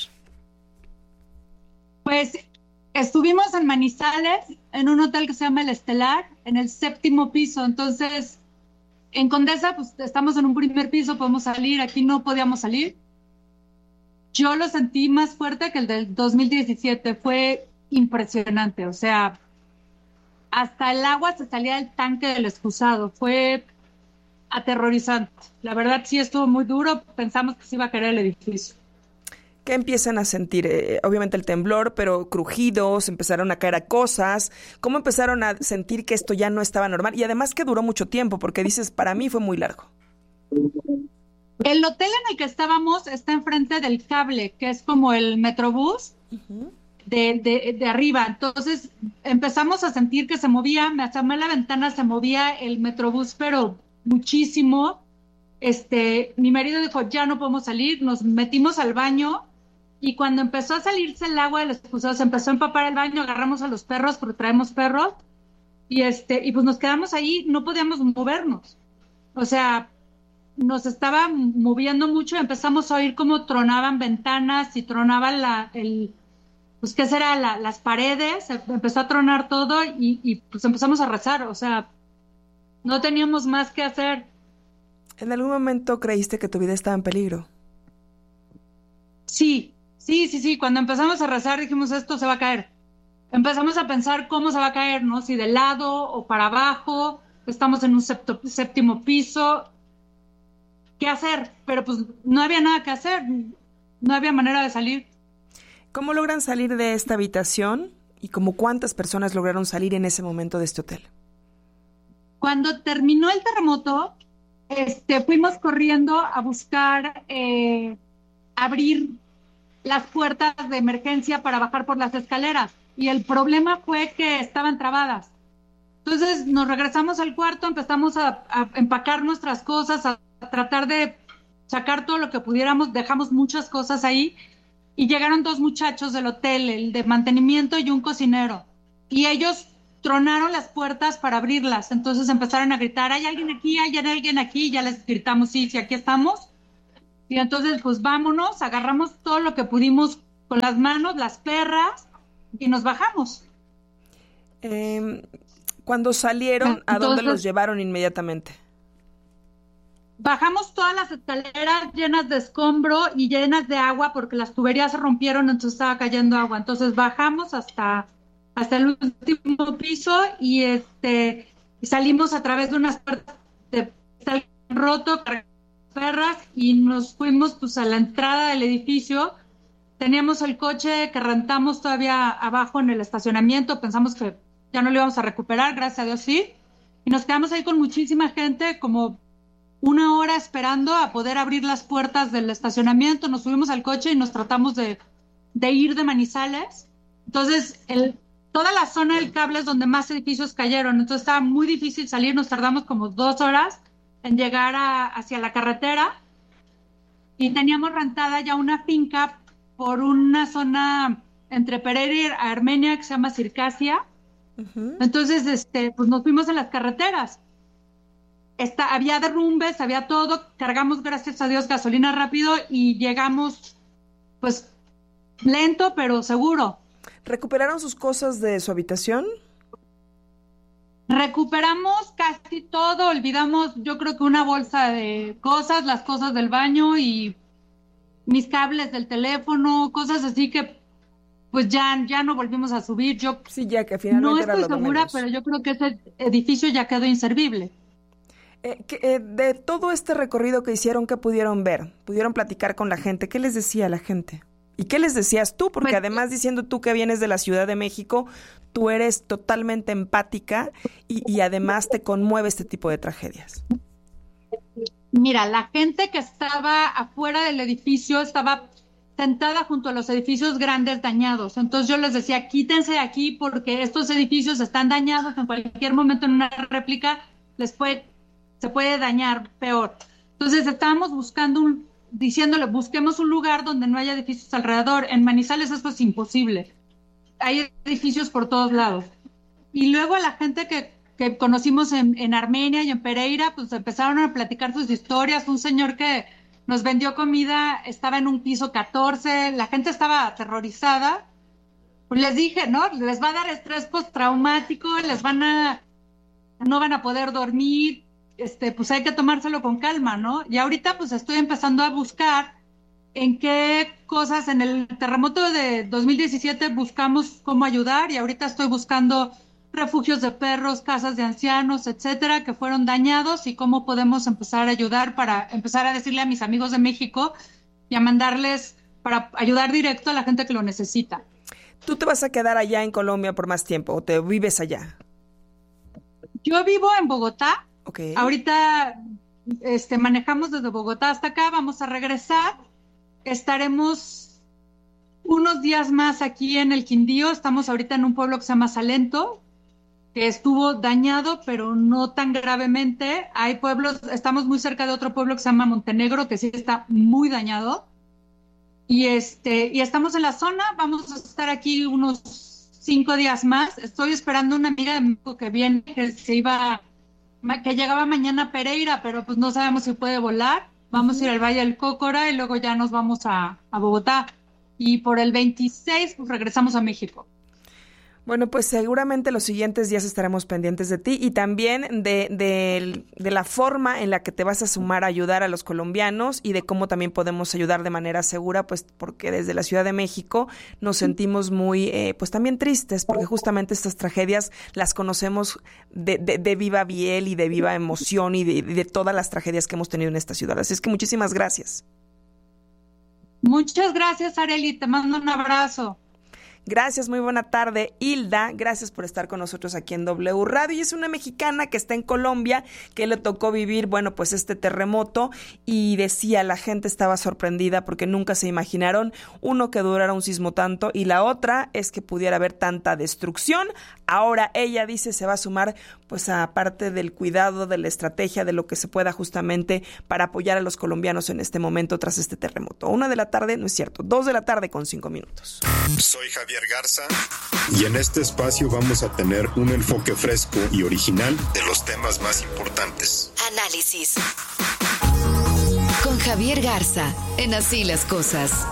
[SPEAKER 29] Pues, estuvimos en Manizales, en un hotel que se llama El Estelar, en el séptimo piso. Entonces, en Condesa, pues, estamos en un primer piso, podemos salir, aquí no podíamos salir. Yo lo sentí más fuerte que el del dos mil diecisiete, fue impresionante, o sea... Hasta el agua se salía del tanque del excusado. Fue aterrorizante. La verdad sí estuvo muy duro. Pensamos que se iba a caer el edificio.
[SPEAKER 2] ¿Qué empiezan a sentir? Eh, obviamente el temblor, pero crujidos, empezaron a caer a cosas. ¿Cómo empezaron a sentir que esto ya no estaba normal? Y además que duró mucho tiempo, porque dices, para mí fue muy largo.
[SPEAKER 29] El hotel en el que estábamos está enfrente del cable, que es como el Metrobús. Uh-huh. De, de, de arriba, entonces empezamos a sentir que se movía, me asomé a la ventana, se movía el Metrobús, pero muchísimo. Este, mi marido dijo, ya no podemos salir, nos metimos al baño y cuando empezó a salirse el agua del excusado, se empezó a empapar el baño, agarramos a los perros porque traemos perros Y, este, y pues nos quedamos ahí, no podíamos movernos. O sea, nos estaba moviendo mucho, empezamos a oír cómo tronaban ventanas y tronaban la, el, pues qué será, la, las paredes, empezó a tronar todo y, y pues empezamos a rezar, o sea, no teníamos más que hacer.
[SPEAKER 2] ¿En algún momento creíste que tu vida estaba en peligro?
[SPEAKER 29] Sí, sí, sí, sí, cuando empezamos a rezar dijimos esto se va a caer. Empezamos a pensar cómo se va a caer, ¿no? Si de lado o para abajo, estamos en un septo, séptimo piso, ¿qué hacer? Pero pues no había nada que hacer, no había manera de salir.
[SPEAKER 2] ¿Cómo logran salir de esta habitación y como cuántas personas lograron salir en ese momento de este hotel?
[SPEAKER 29] Cuando terminó el terremoto, este, fuimos corriendo a buscar eh, abrir las puertas de emergencia para bajar por las escaleras. Y el problema fue que estaban trabadas. Entonces nos regresamos al cuarto, empezamos a, a empacar nuestras cosas, a, a tratar de sacar todo lo que pudiéramos, dejamos muchas cosas ahí y llegaron dos muchachos del hotel, el de mantenimiento y un cocinero. Y ellos tronaron las puertas para abrirlas, entonces empezaron a gritar, hay alguien aquí, hay alguien aquí, y ya les gritamos, sí, sí, aquí estamos. Y entonces pues vámonos, agarramos todo lo que pudimos con las manos, las perras, y nos bajamos.
[SPEAKER 2] Eh, cuando salieron, ¿a dónde los llevaron inmediatamente?
[SPEAKER 29] Bajamos todas las escaleras llenas de escombro y llenas de agua porque las tuberías se rompieron, entonces estaba cayendo agua. Entonces bajamos hasta, hasta el último piso y este salimos a través de unas puertas de cristal roto, perras, y nos fuimos pues a la entrada del edificio. Teníamos el coche que rentamos todavía abajo en el estacionamiento, pensamos que ya no lo íbamos a recuperar, gracias a Dios sí, y nos quedamos ahí con muchísima gente, como una hora esperando a poder abrir las puertas del estacionamiento. Nos subimos al coche y nos tratamos de, de ir de Manizales. Entonces, el, toda la zona del cable es donde más edificios cayeron, entonces estaba muy difícil salir, nos tardamos como dos horas en llegar a, hacia la carretera, y teníamos rentada ya una finca por una zona entre Pereira y Armenia que se llama Circasia. Uh-huh. Entonces, este, pues nos fuimos en las carreteras. Esta, había derrumbes, había todo, cargamos, gracias a Dios, gasolina rápido y llegamos, pues, lento, pero seguro.
[SPEAKER 2] ¿Recuperaron sus cosas de su habitación?
[SPEAKER 29] Recuperamos casi todo, olvidamos, yo creo que una bolsa de cosas, las cosas del baño y mis cables del teléfono, cosas así que pues ya, ya no volvimos a subir. Yo
[SPEAKER 2] sí, ya que finalmente
[SPEAKER 29] no
[SPEAKER 2] era
[SPEAKER 29] estoy
[SPEAKER 2] lo
[SPEAKER 29] segura,
[SPEAKER 2] menos.
[SPEAKER 29] Pero yo creo que ese edificio ya quedó inservible.
[SPEAKER 2] Eh, que, eh, de todo este recorrido que hicieron, ¿qué pudieron ver? ¿Pudieron platicar con la gente? ¿Qué les decía la gente? ¿Y qué les decías tú? Porque pues, además diciendo tú que vienes de la Ciudad de México, tú eres totalmente empática y, y además te conmueve este tipo de tragedias.
[SPEAKER 29] Mira, la gente que estaba afuera del edificio estaba sentada junto a los edificios grandes dañados. Entonces yo les decía, quítense de aquí porque estos edificios están dañados. En cualquier momento en una réplica les puede, se puede dañar peor. Entonces estábamos buscando un, diciéndole, busquemos un lugar donde no haya edificios alrededor. En Manizales esto es imposible. Hay edificios por todos lados. Y luego a la gente que que conocimos en, en Armenia y en Pereira, pues empezaron a platicar sus historias. Un señor que nos vendió comida estaba en un piso catorce, la gente estaba aterrorizada. Pues les dije, ¿no? Les va a dar estrés postraumático, les van a, no van a poder dormir, este, pues hay que tomárselo con calma, ¿no? Y ahorita pues estoy empezando a buscar en qué cosas, en el terremoto de dos mil diecisiete buscamos cómo ayudar, y ahorita estoy buscando refugios de perros, casas de ancianos, etcétera, que fueron dañados, y cómo podemos empezar a ayudar para empezar a decirle a mis amigos de México y a mandarles para ayudar directo a la gente que lo necesita.
[SPEAKER 2] ¿Tú te vas a quedar allá en Colombia por más tiempo o te vives allá?
[SPEAKER 29] Yo vivo en Bogotá.
[SPEAKER 2] Okay.
[SPEAKER 29] Ahorita este, manejamos desde Bogotá hasta acá, vamos a regresar. Estaremos unos días más aquí en el Quindío. Estamos ahorita en un pueblo que se llama Salento, que estuvo dañado, pero no tan gravemente. Hay pueblos, estamos muy cerca de otro pueblo que se llama Montenegro, que sí está muy dañado. Y este, y estamos en la zona, vamos a estar aquí unos cinco días más. Estoy esperando una amiga de México que viene, que se iba, que llegaba mañana a Pereira, pero pues no sabemos si puede volar. Vamos a ir al Valle del Cócora y luego ya nos vamos a, a Bogotá. Y por el veintiséis pues regresamos a México.
[SPEAKER 2] Bueno, pues seguramente los siguientes días estaremos pendientes de ti y también de, de, de la forma en la que te vas a sumar a ayudar a los colombianos y de cómo también podemos ayudar de manera segura, pues porque desde la Ciudad de México nos sentimos muy, eh, pues también tristes, porque justamente estas tragedias las conocemos de, de, de viva piel y de viva emoción y de, de todas las tragedias que hemos tenido en esta ciudad. Así es que muchísimas gracias.
[SPEAKER 29] Muchas gracias, Arely, te mando un abrazo.
[SPEAKER 2] Gracias, muy buena tarde. Hilda, gracias por estar con nosotros aquí en W Radio. Y es una mexicana que está en Colombia, que le tocó vivir, bueno, pues este terremoto y decía, la gente estaba sorprendida porque nunca se imaginaron, uno, que durara un sismo tanto y la otra es que pudiera haber tanta destrucción. Ahora ella dice se va a sumar pues a parte del cuidado, de la estrategia, de lo que se pueda justamente para apoyar a los colombianos en este momento tras este terremoto. Una de la tarde, no es cierto, dos de la tarde con cinco minutos.
[SPEAKER 7] Soy Javier Garza y en este espacio vamos a tener un enfoque fresco y original de los temas más importantes.
[SPEAKER 1] Análisis con Javier Garza en Así las Cosas.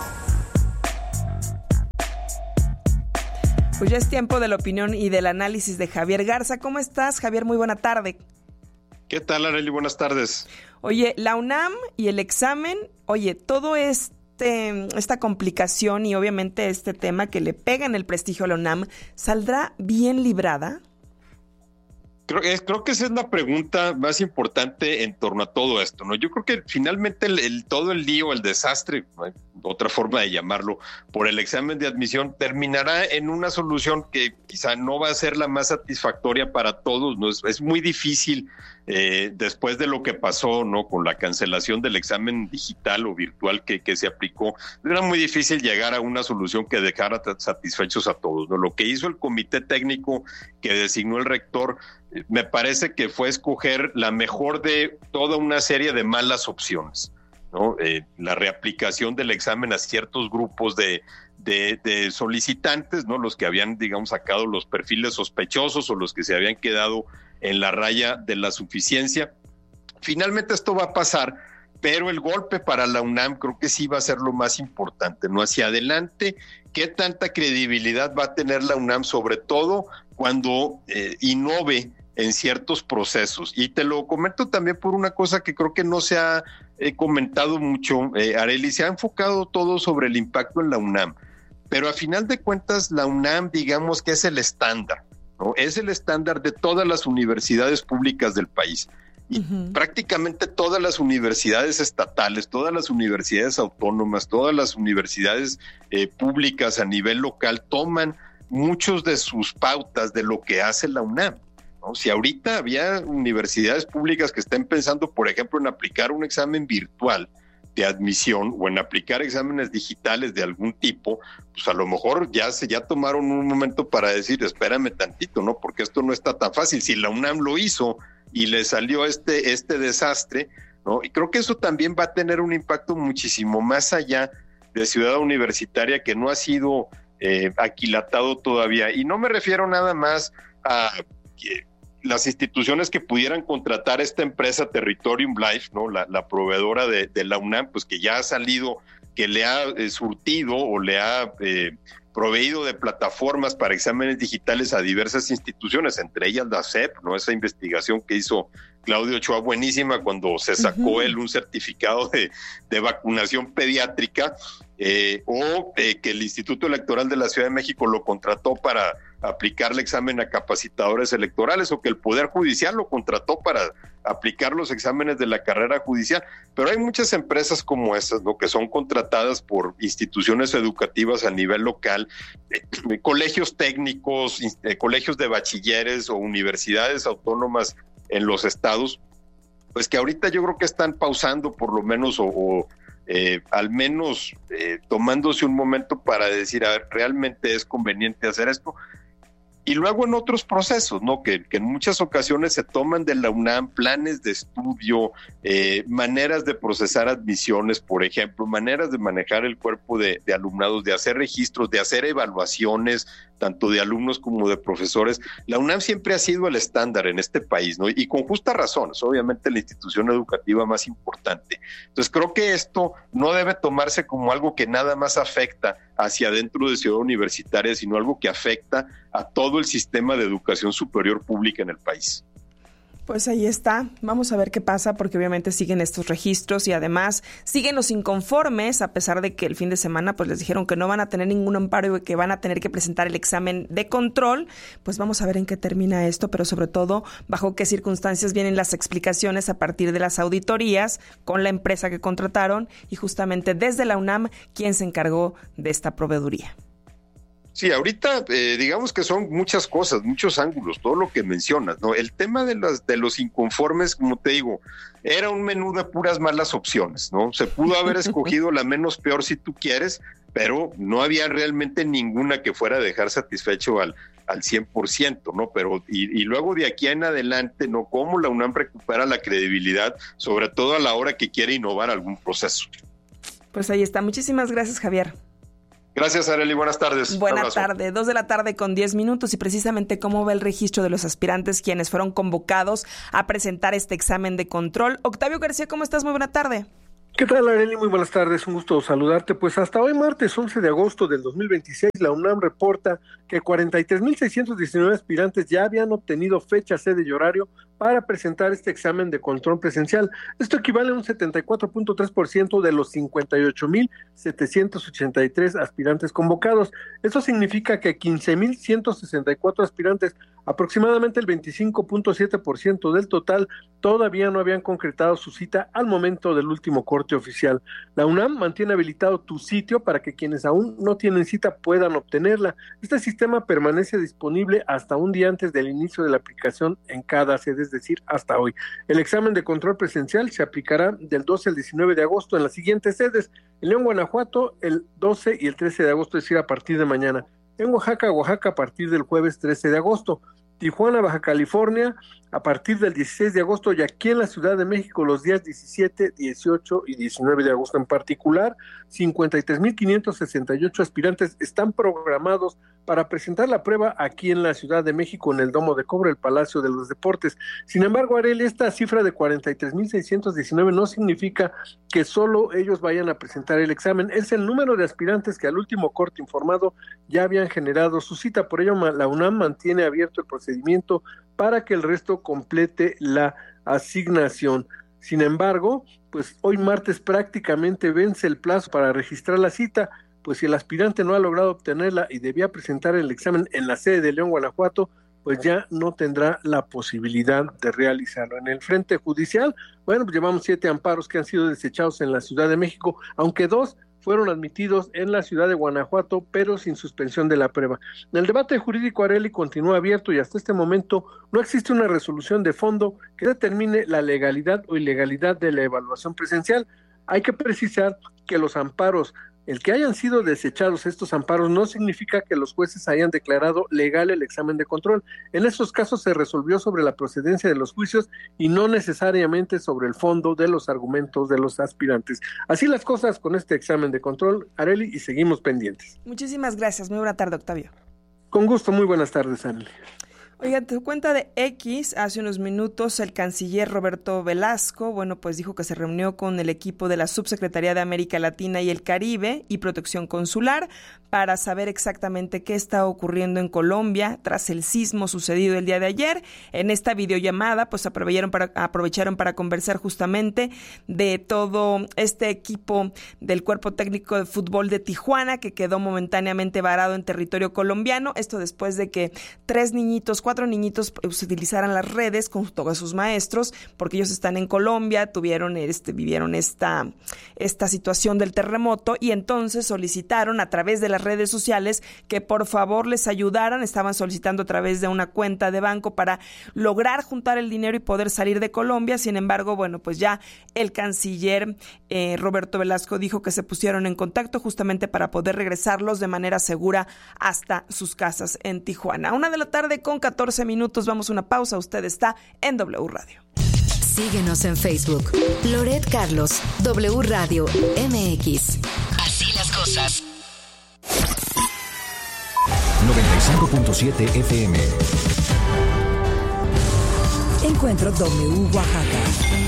[SPEAKER 2] Pues ya es tiempo de la opinión y del análisis de Javier Garza. ¿Cómo estás, Javier? Muy buena tarde.
[SPEAKER 7] ¿Qué tal, Arely? Buenas tardes.
[SPEAKER 2] Oye, la UNAM y el examen, oye, todo es esta complicación y obviamente este tema que le pega en el prestigio a la UNAM, ¿saldrá bien librada?
[SPEAKER 7] Creo, creo que esa es la pregunta más importante en torno a todo esto, ¿no? Yo creo que finalmente el, el, todo el lío, el desastre, ¿no? Otra forma de llamarlo, por el examen de admisión terminará en una solución que quizá no va a ser la más satisfactoria para todos, ¿no? Es, es muy difícil eh, después de lo que pasó, ¿no? Con la cancelación del examen digital o virtual que, que se aplicó, era muy difícil llegar a una solución que dejara satisfechos a todos, ¿no? Lo que hizo el comité técnico que designó el rector me parece que fue escoger la mejor de toda una serie de malas opciones, ¿no? Eh, la reaplicación del examen a ciertos grupos de, de, de solicitantes, ¿no? Los que habían, digamos, sacado los perfiles sospechosos o los que se habían quedado en la raya de la suficiencia. Finalmente esto va a pasar, pero el golpe para la UNAM creo que sí va a ser lo más importante, ¿no? Hacia adelante, ¿qué tanta credibilidad va a tener la UNAM, sobre todo cuando eh, innove en ciertos procesos? Y te lo comento también por una cosa que creo que no se ha eh, comentado mucho, eh, Arely, se ha enfocado todo sobre el impacto en la UNAM, pero a final de cuentas la UNAM, digamos que es el estándar, ¿no? Es el estándar de todas las universidades públicas del país. Y uh-huh. prácticamente todas las universidades estatales, todas las universidades autónomas, todas las universidades eh, públicas a nivel local toman muchos de sus pautas de lo que hace la UNAM, ¿no? Si ahorita había universidades públicas que estén pensando, por ejemplo, en aplicar un examen virtual de admisión o en aplicar exámenes digitales de algún tipo, pues a lo mejor ya se ya tomaron un momento para decir, espérame tantito, ¿no? Porque esto no está tan fácil. Si la UNAM lo hizo y le salió este, este desastre, ¿no? Y creo que eso también va a tener un impacto muchísimo más allá de Ciudad Universitaria, que no ha sido eh, aquilatado todavía. Y no me refiero nada más a eh, las instituciones que pudieran contratar esta empresa Territorium Life, ¿no? La, la proveedora de, de la UNAM, pues que ya ha salido, que le ha eh, surtido o le ha eh, proveído de plataformas para exámenes digitales a diversas instituciones, entre ellas la C E P, ¿no? Esa investigación que hizo Claudio Ochoa, buenísima, cuando se sacó uh-huh. él un certificado de, de vacunación pediátrica, eh, o eh, que el Instituto Electoral de la Ciudad de México lo contrató para aplicarle examen a capacitadores electorales, o que el Poder Judicial lo contrató para aplicar los exámenes de la carrera judicial. Pero hay muchas empresas como estas, ¿no? Que son contratadas por instituciones educativas a nivel local, eh, colegios técnicos, eh, colegios de bachilleres o universidades autónomas en los estados, pues que ahorita yo creo que están pausando por lo menos o, o eh, al menos eh, tomándose un momento para decir, a ver, ¿realmente es conveniente hacer esto? y luego en otros procesos, ¿no? Que, que en muchas ocasiones se toman de la UNAM planes de estudio, eh, maneras de procesar admisiones, por ejemplo, maneras de manejar el cuerpo de, de alumnados, de hacer registros, de hacer evaluaciones, tanto de alumnos como de profesores. La UNAM siempre ha sido el estándar en este país, ¿no? Y con justa razón, es obviamente la institución educativa más importante. Entonces creo que esto no debe tomarse como algo que nada más afecta hacia adentro de Ciudad Universitaria, sino algo que afecta a todo el sistema de educación superior pública en el país.
[SPEAKER 2] Pues ahí está, vamos a ver qué pasa, porque obviamente siguen estos registros y además siguen los inconformes, a pesar de que el fin de semana pues les dijeron que no van a tener ningún amparo y que van a tener que presentar el examen de control. Pues vamos a ver en qué termina esto, pero sobre todo bajo qué circunstancias vienen las explicaciones a partir de las auditorías con la empresa que contrataron y justamente desde la UNAM quién se encargó de esta proveeduría.
[SPEAKER 7] Sí, ahorita eh, digamos que son muchas cosas, muchos ángulos, todo lo que mencionas, ¿no? El tema de las de los inconformes, como te digo, era un menú de puras malas opciones, ¿no? Se pudo haber escogido la menos peor si tú quieres, pero no había realmente ninguna que fuera a dejar satisfecho al, al cien por ciento, ¿no? Pero y, y luego de aquí en adelante, ¿no? Cómo la UNAM recupera la credibilidad, sobre todo a la hora que quiere innovar algún proceso.
[SPEAKER 2] Pues ahí está. Muchísimas gracias, Javier.
[SPEAKER 7] Gracias, Arely. Buenas tardes.
[SPEAKER 2] Buenas tardes. Dos de la tarde con diez minutos y precisamente cómo va el registro de los aspirantes quienes fueron convocados a presentar este examen de control. Octavio García, ¿cómo estás? Muy buena tarde.
[SPEAKER 10] ¿Qué tal, Arely? Muy buenas tardes, un gusto saludarte. Pues hasta hoy, martes once de agosto del dos mil veintiséis, la UNAM reporta que cuarenta y tres mil seiscientos diecinueve aspirantes ya habían obtenido fecha, sede y horario para presentar este examen de control presencial. Esto equivale a un setenta y cuatro punto tres por ciento de los cincuenta y ocho mil setecientos ochenta y tres aspirantes convocados. Esto significa que quince mil ciento sesenta y cuatro aspirantes, aproximadamente el veinticinco punto siete por ciento del total, todavía no habían concretado su cita al momento del último corte oficial. La UNAM mantiene habilitado tu sitio para que quienes aún no tienen cita puedan obtenerla. Este sistema permanece disponible hasta un día antes del inicio de la aplicación en cada sede, es decir, hasta hoy. El examen de control presencial se aplicará del doce al diecinueve de agosto en las siguientes sedes: en León, Guanajuato, el doce y el trece de agosto, es decir, a partir de mañana. En Oaxaca, Oaxaca, a partir del jueves trece de agosto. Tijuana, Baja California, a partir del dieciséis de agosto, y aquí en la Ciudad de México los días diecisiete, dieciocho y diecinueve de agosto en particular. cincuenta y tres mil quinientos sesenta y ocho aspirantes están programados para presentar la prueba aquí en la Ciudad de México, en el Domo de Cobre, el Palacio de los Deportes. Sin embargo, Arely, esta cifra de cuarenta y tres mil seiscientos diecinueve no significa que solo ellos vayan a presentar el examen. Es el número de aspirantes que al último corte informado ya habían generado su cita. Por ello, la UNAM mantiene abierto el procedimiento para que el resto complete la asignación. Sin embargo, pues hoy martes prácticamente vence el plazo para registrar la cita, pues si el aspirante no ha logrado obtenerla y debía presentar el examen en la sede de León, Guanajuato, pues ya no tendrá la posibilidad de realizarlo. En el frente judicial, bueno, pues llevamos siete amparos que han sido desechados en la Ciudad de México, aunque dos fueron admitidos en la ciudad de Guanajuato, pero sin suspensión de la prueba. El debate jurídico, Arely, continúa abierto y hasta este momento no existe una resolución de fondo que determine la legalidad o ilegalidad de la evaluación presencial. Hay que precisar que los amparos, el que hayan sido desechados estos amparos, no significa que los jueces hayan declarado legal el examen de control. En estos casos se resolvió sobre la procedencia de los juicios y no necesariamente sobre el fondo de los argumentos de los aspirantes. Así las cosas con este examen de control, Arely, y seguimos pendientes.
[SPEAKER 2] Muchísimas gracias. Muy buena tarde, Octavio.
[SPEAKER 10] Con gusto. Muy buenas tardes, Arely.
[SPEAKER 2] Oiga, tu cuenta de X, hace unos minutos el canciller Roberto Velasco, bueno, pues dijo que se reunió con el equipo de la Subsecretaría de América Latina y el Caribe y Protección Consular para saber exactamente qué está ocurriendo en Colombia tras el sismo sucedido el día de ayer. En esta videollamada, pues aprovecharon para, aprovecharon para conversar justamente de todo este equipo del Cuerpo Técnico de Fútbol de Tijuana que quedó momentáneamente varado en territorio colombiano. Esto después de que tres niñitos, cuatro cuatro niñitos pues, utilizaran las redes con todos sus maestros, porque ellos están en Colombia, tuvieron este, vivieron esta, esta situación del terremoto y entonces solicitaron a través de las redes sociales que por favor les ayudaran. Estaban solicitando a través de una cuenta de banco para lograr juntar el dinero y poder salir de Colombia. Sin embargo, bueno, pues ya el canciller eh, Roberto Velasco dijo que se pusieron en contacto justamente para poder regresarlos de manera segura hasta sus casas en Tijuana. Una de la tarde con catorce minutos. Vamos a una pausa. Usted está en W Radio.
[SPEAKER 1] Síguenos en Facebook. Loret Carlos, W Radio M X. Así las cosas.
[SPEAKER 28] noventa y cinco punto siete F M.
[SPEAKER 8] Encuentro W Oaxaca.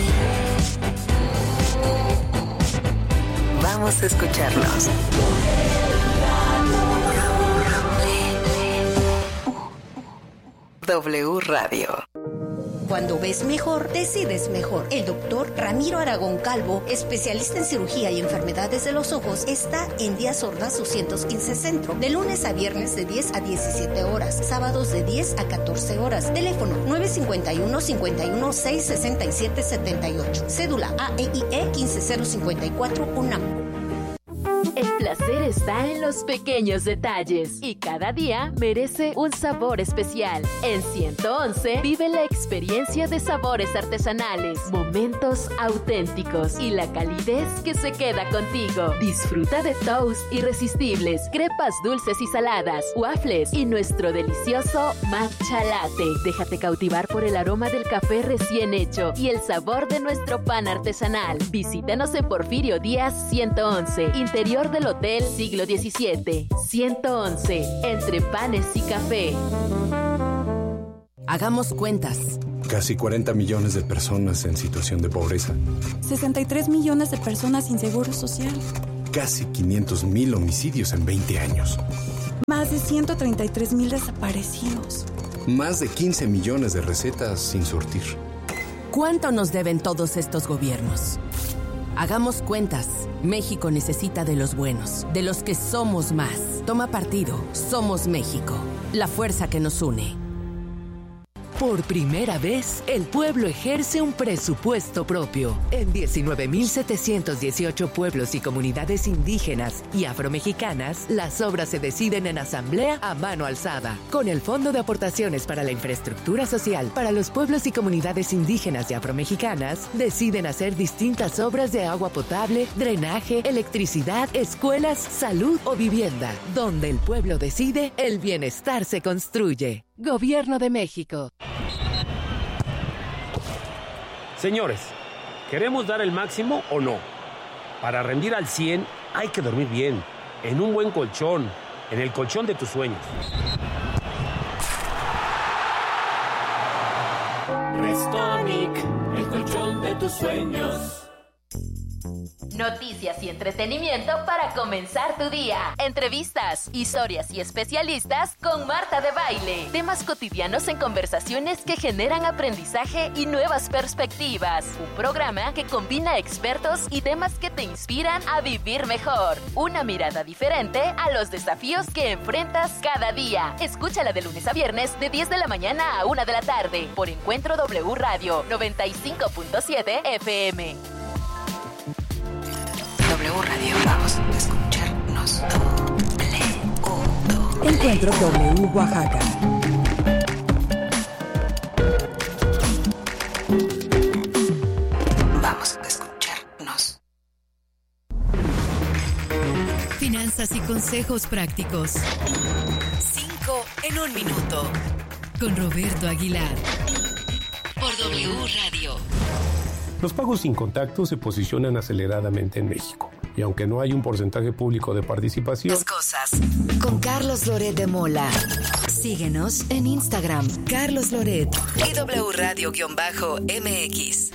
[SPEAKER 1] Vamos a escucharnos. W Radio.
[SPEAKER 11] Cuando ves mejor, decides mejor. El doctor Ramiro Aragón Calvo, especialista en cirugía y enfermedades de los ojos, está en Díaz Ordaz doscientos quince Centro, de lunes a viernes de diez a diecisiete horas, sábados de diez a catorce horas. Teléfono nueve cinco uno, cinco uno seis, seis siete siete ocho. Cédula A E I E quince cero cincuenta y cuatro UNAM.
[SPEAKER 12] El placer está en los pequeños detalles y cada día merece un sabor especial. En ciento once vive la experiencia de sabores artesanales, momentos auténticos y la calidez que se queda contigo. Disfruta de toast irresistibles, crepas dulces y saladas, waffles y nuestro delicioso matcha latte. Déjate cautivar por el aroma del café recién hecho y el sabor de nuestro pan artesanal. Visítanos en Porfirio Díaz ciento once, interior del Hotel Siglo diecisiete. ciento once, entre panes y café.
[SPEAKER 13] Hagamos cuentas.
[SPEAKER 14] Casi cuarenta millones de personas en situación de pobreza.
[SPEAKER 15] sesenta y tres millones de personas sin seguro social.
[SPEAKER 14] Casi quinientos mil homicidios en veinte años.
[SPEAKER 15] Más de ciento treinta y tres mil desaparecidos.
[SPEAKER 14] Más de quince millones de recetas sin surtir.
[SPEAKER 13] ¿Cuánto nos deben todos estos gobiernos? Hagamos cuentas. México necesita de los buenos, de los que somos más. Toma partido. Somos México. La fuerza que nos une.
[SPEAKER 16] Por primera vez, el pueblo ejerce un presupuesto propio. En diecinueve mil setecientos dieciocho pueblos y comunidades indígenas y afromexicanas, las obras se deciden en asamblea a mano alzada. Con el Fondo de Aportaciones para la Infraestructura Social para los pueblos y comunidades indígenas y afromexicanas, deciden hacer distintas obras de agua potable, drenaje, electricidad, escuelas, salud o vivienda. Donde el pueblo decide, el bienestar se construye. Gobierno de México.
[SPEAKER 4] Señores, ¿queremos dar el máximo o no? Para rendir al cien hay que dormir bien, en un buen colchón, en el colchón de tus sueños.
[SPEAKER 17] Restonic, el colchón de tus sueños.
[SPEAKER 12] Noticias y entretenimiento para comenzar tu día. Entrevistas, historias y especialistas con Marta de Baile. Temas cotidianos en conversaciones que generan aprendizaje y nuevas perspectivas. Un programa que combina expertos y temas que te inspiran a vivir mejor. Una mirada diferente a los desafíos que enfrentas cada día. Escúchala de lunes a viernes de diez de la mañana a una de la tarde por Encuentro W Radio noventa y cinco punto siete F M.
[SPEAKER 1] W Radio, vamos a escucharnos.
[SPEAKER 8] Encuentro W Oaxaca.
[SPEAKER 1] Vamos a escucharnos.
[SPEAKER 24] Finanzas y consejos prácticos. Cinco en un minuto. Con Roberto Aguilar. Por W Radio.
[SPEAKER 18] Los pagos sin contacto se posicionan aceleradamente en México. Y aunque no hay un porcentaje público de participación...
[SPEAKER 1] Las cosas con Carlos Loret de Mola. Síguenos en Instagram, Carlos Loret y W Radio-M X.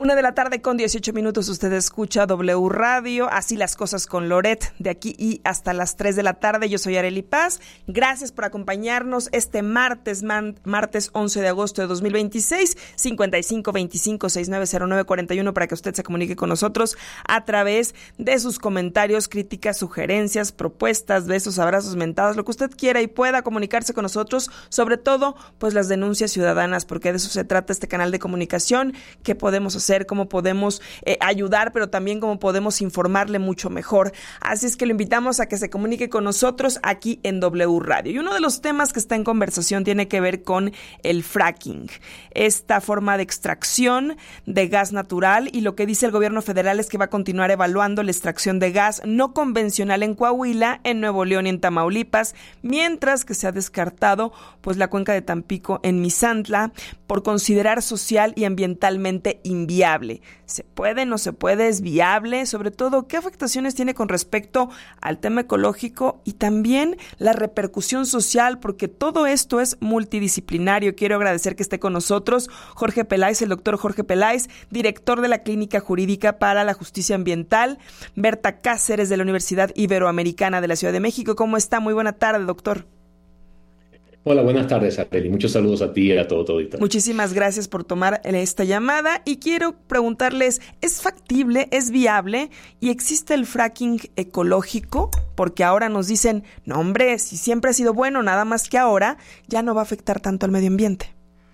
[SPEAKER 2] Una de la tarde con dieciocho minutos, usted escucha W Radio, Así las cosas con Loret, de aquí y hasta las tres de la tarde. Yo soy Arely Paz. Gracias por acompañarnos este martes, man, martes once de agosto de dos mil veintiséis, cincuenta y cinco veinticinco sesenta y nueve cero nueve cuarenta y uno, para que usted se comunique con nosotros a través de sus comentarios, críticas, sugerencias, propuestas, besos, abrazos, mentadas, lo que usted quiera y pueda comunicarse con nosotros, sobre todo, pues las denuncias ciudadanas, porque de eso se trata este canal de comunicación. ¿Qué podemos hacer? Cómo podemos eh, ayudar, pero también cómo podemos informarle mucho mejor. Así es que lo invitamos a que se comunique con nosotros aquí en W Radio. Y uno de los temas que está en conversación tiene que ver con el fracking, esta forma de extracción de gas natural, y lo que dice el gobierno federal es que va a continuar evaluando la extracción de gas no convencional en Coahuila, en Nuevo León y en Tamaulipas, mientras que se ha descartado pues la cuenca de Tampico en Misantla por considerar social y ambientalmente inviable. ¿Se puede, no se puede? ¿Es viable? Sobre todo, ¿qué afectaciones tiene con respecto al tema ecológico y también la repercusión social? Porque todo esto es multidisciplinario. Quiero agradecer que esté con nosotros Jorge Peláez, el doctor Jorge Peláez, director de la Clínica Jurídica para la Justicia Ambiental, Berta Cáceres de la Universidad Iberoamericana de la Ciudad de México. ¿Cómo está? Muy buena tarde, doctor.
[SPEAKER 3] Hola, buenas tardes, Arely. Muchos saludos a ti y a todo tu auditorio.
[SPEAKER 2] Muchísimas gracias por tomar esta llamada y quiero preguntarles, ¿es factible, es viable y existe el fracking ecológico? Porque ahora nos dicen, no hombre, si siempre ha sido bueno, nada más que ahora ya no va a afectar tanto al medio ambiente.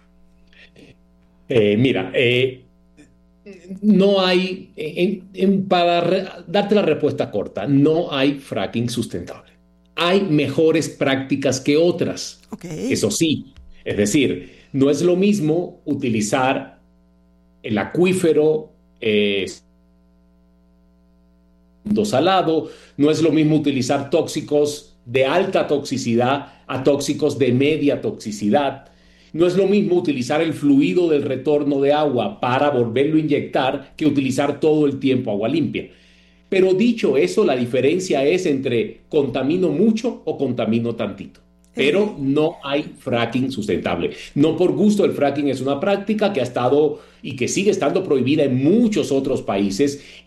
[SPEAKER 3] Eh, mira, eh, no hay, en, en, para re, darte la respuesta corta, no hay fracking sustentable. Hay mejores prácticas que otras. Okay. Eso sí, es decir, no es lo mismo utilizar el acuífero eh, salado, no es lo mismo utilizar tóxicos de alta toxicidad a tóxicos de media toxicidad. No es lo mismo utilizar el fluido del retorno de agua para volverlo a inyectar que utilizar todo el tiempo agua limpia. Pero dicho eso, la diferencia es entre contamino mucho o contamino tantito. Pero no hay fracking sustentable. No por gusto, el fracking es una práctica que ha estado y que sigue estando prohibida en muchos otros países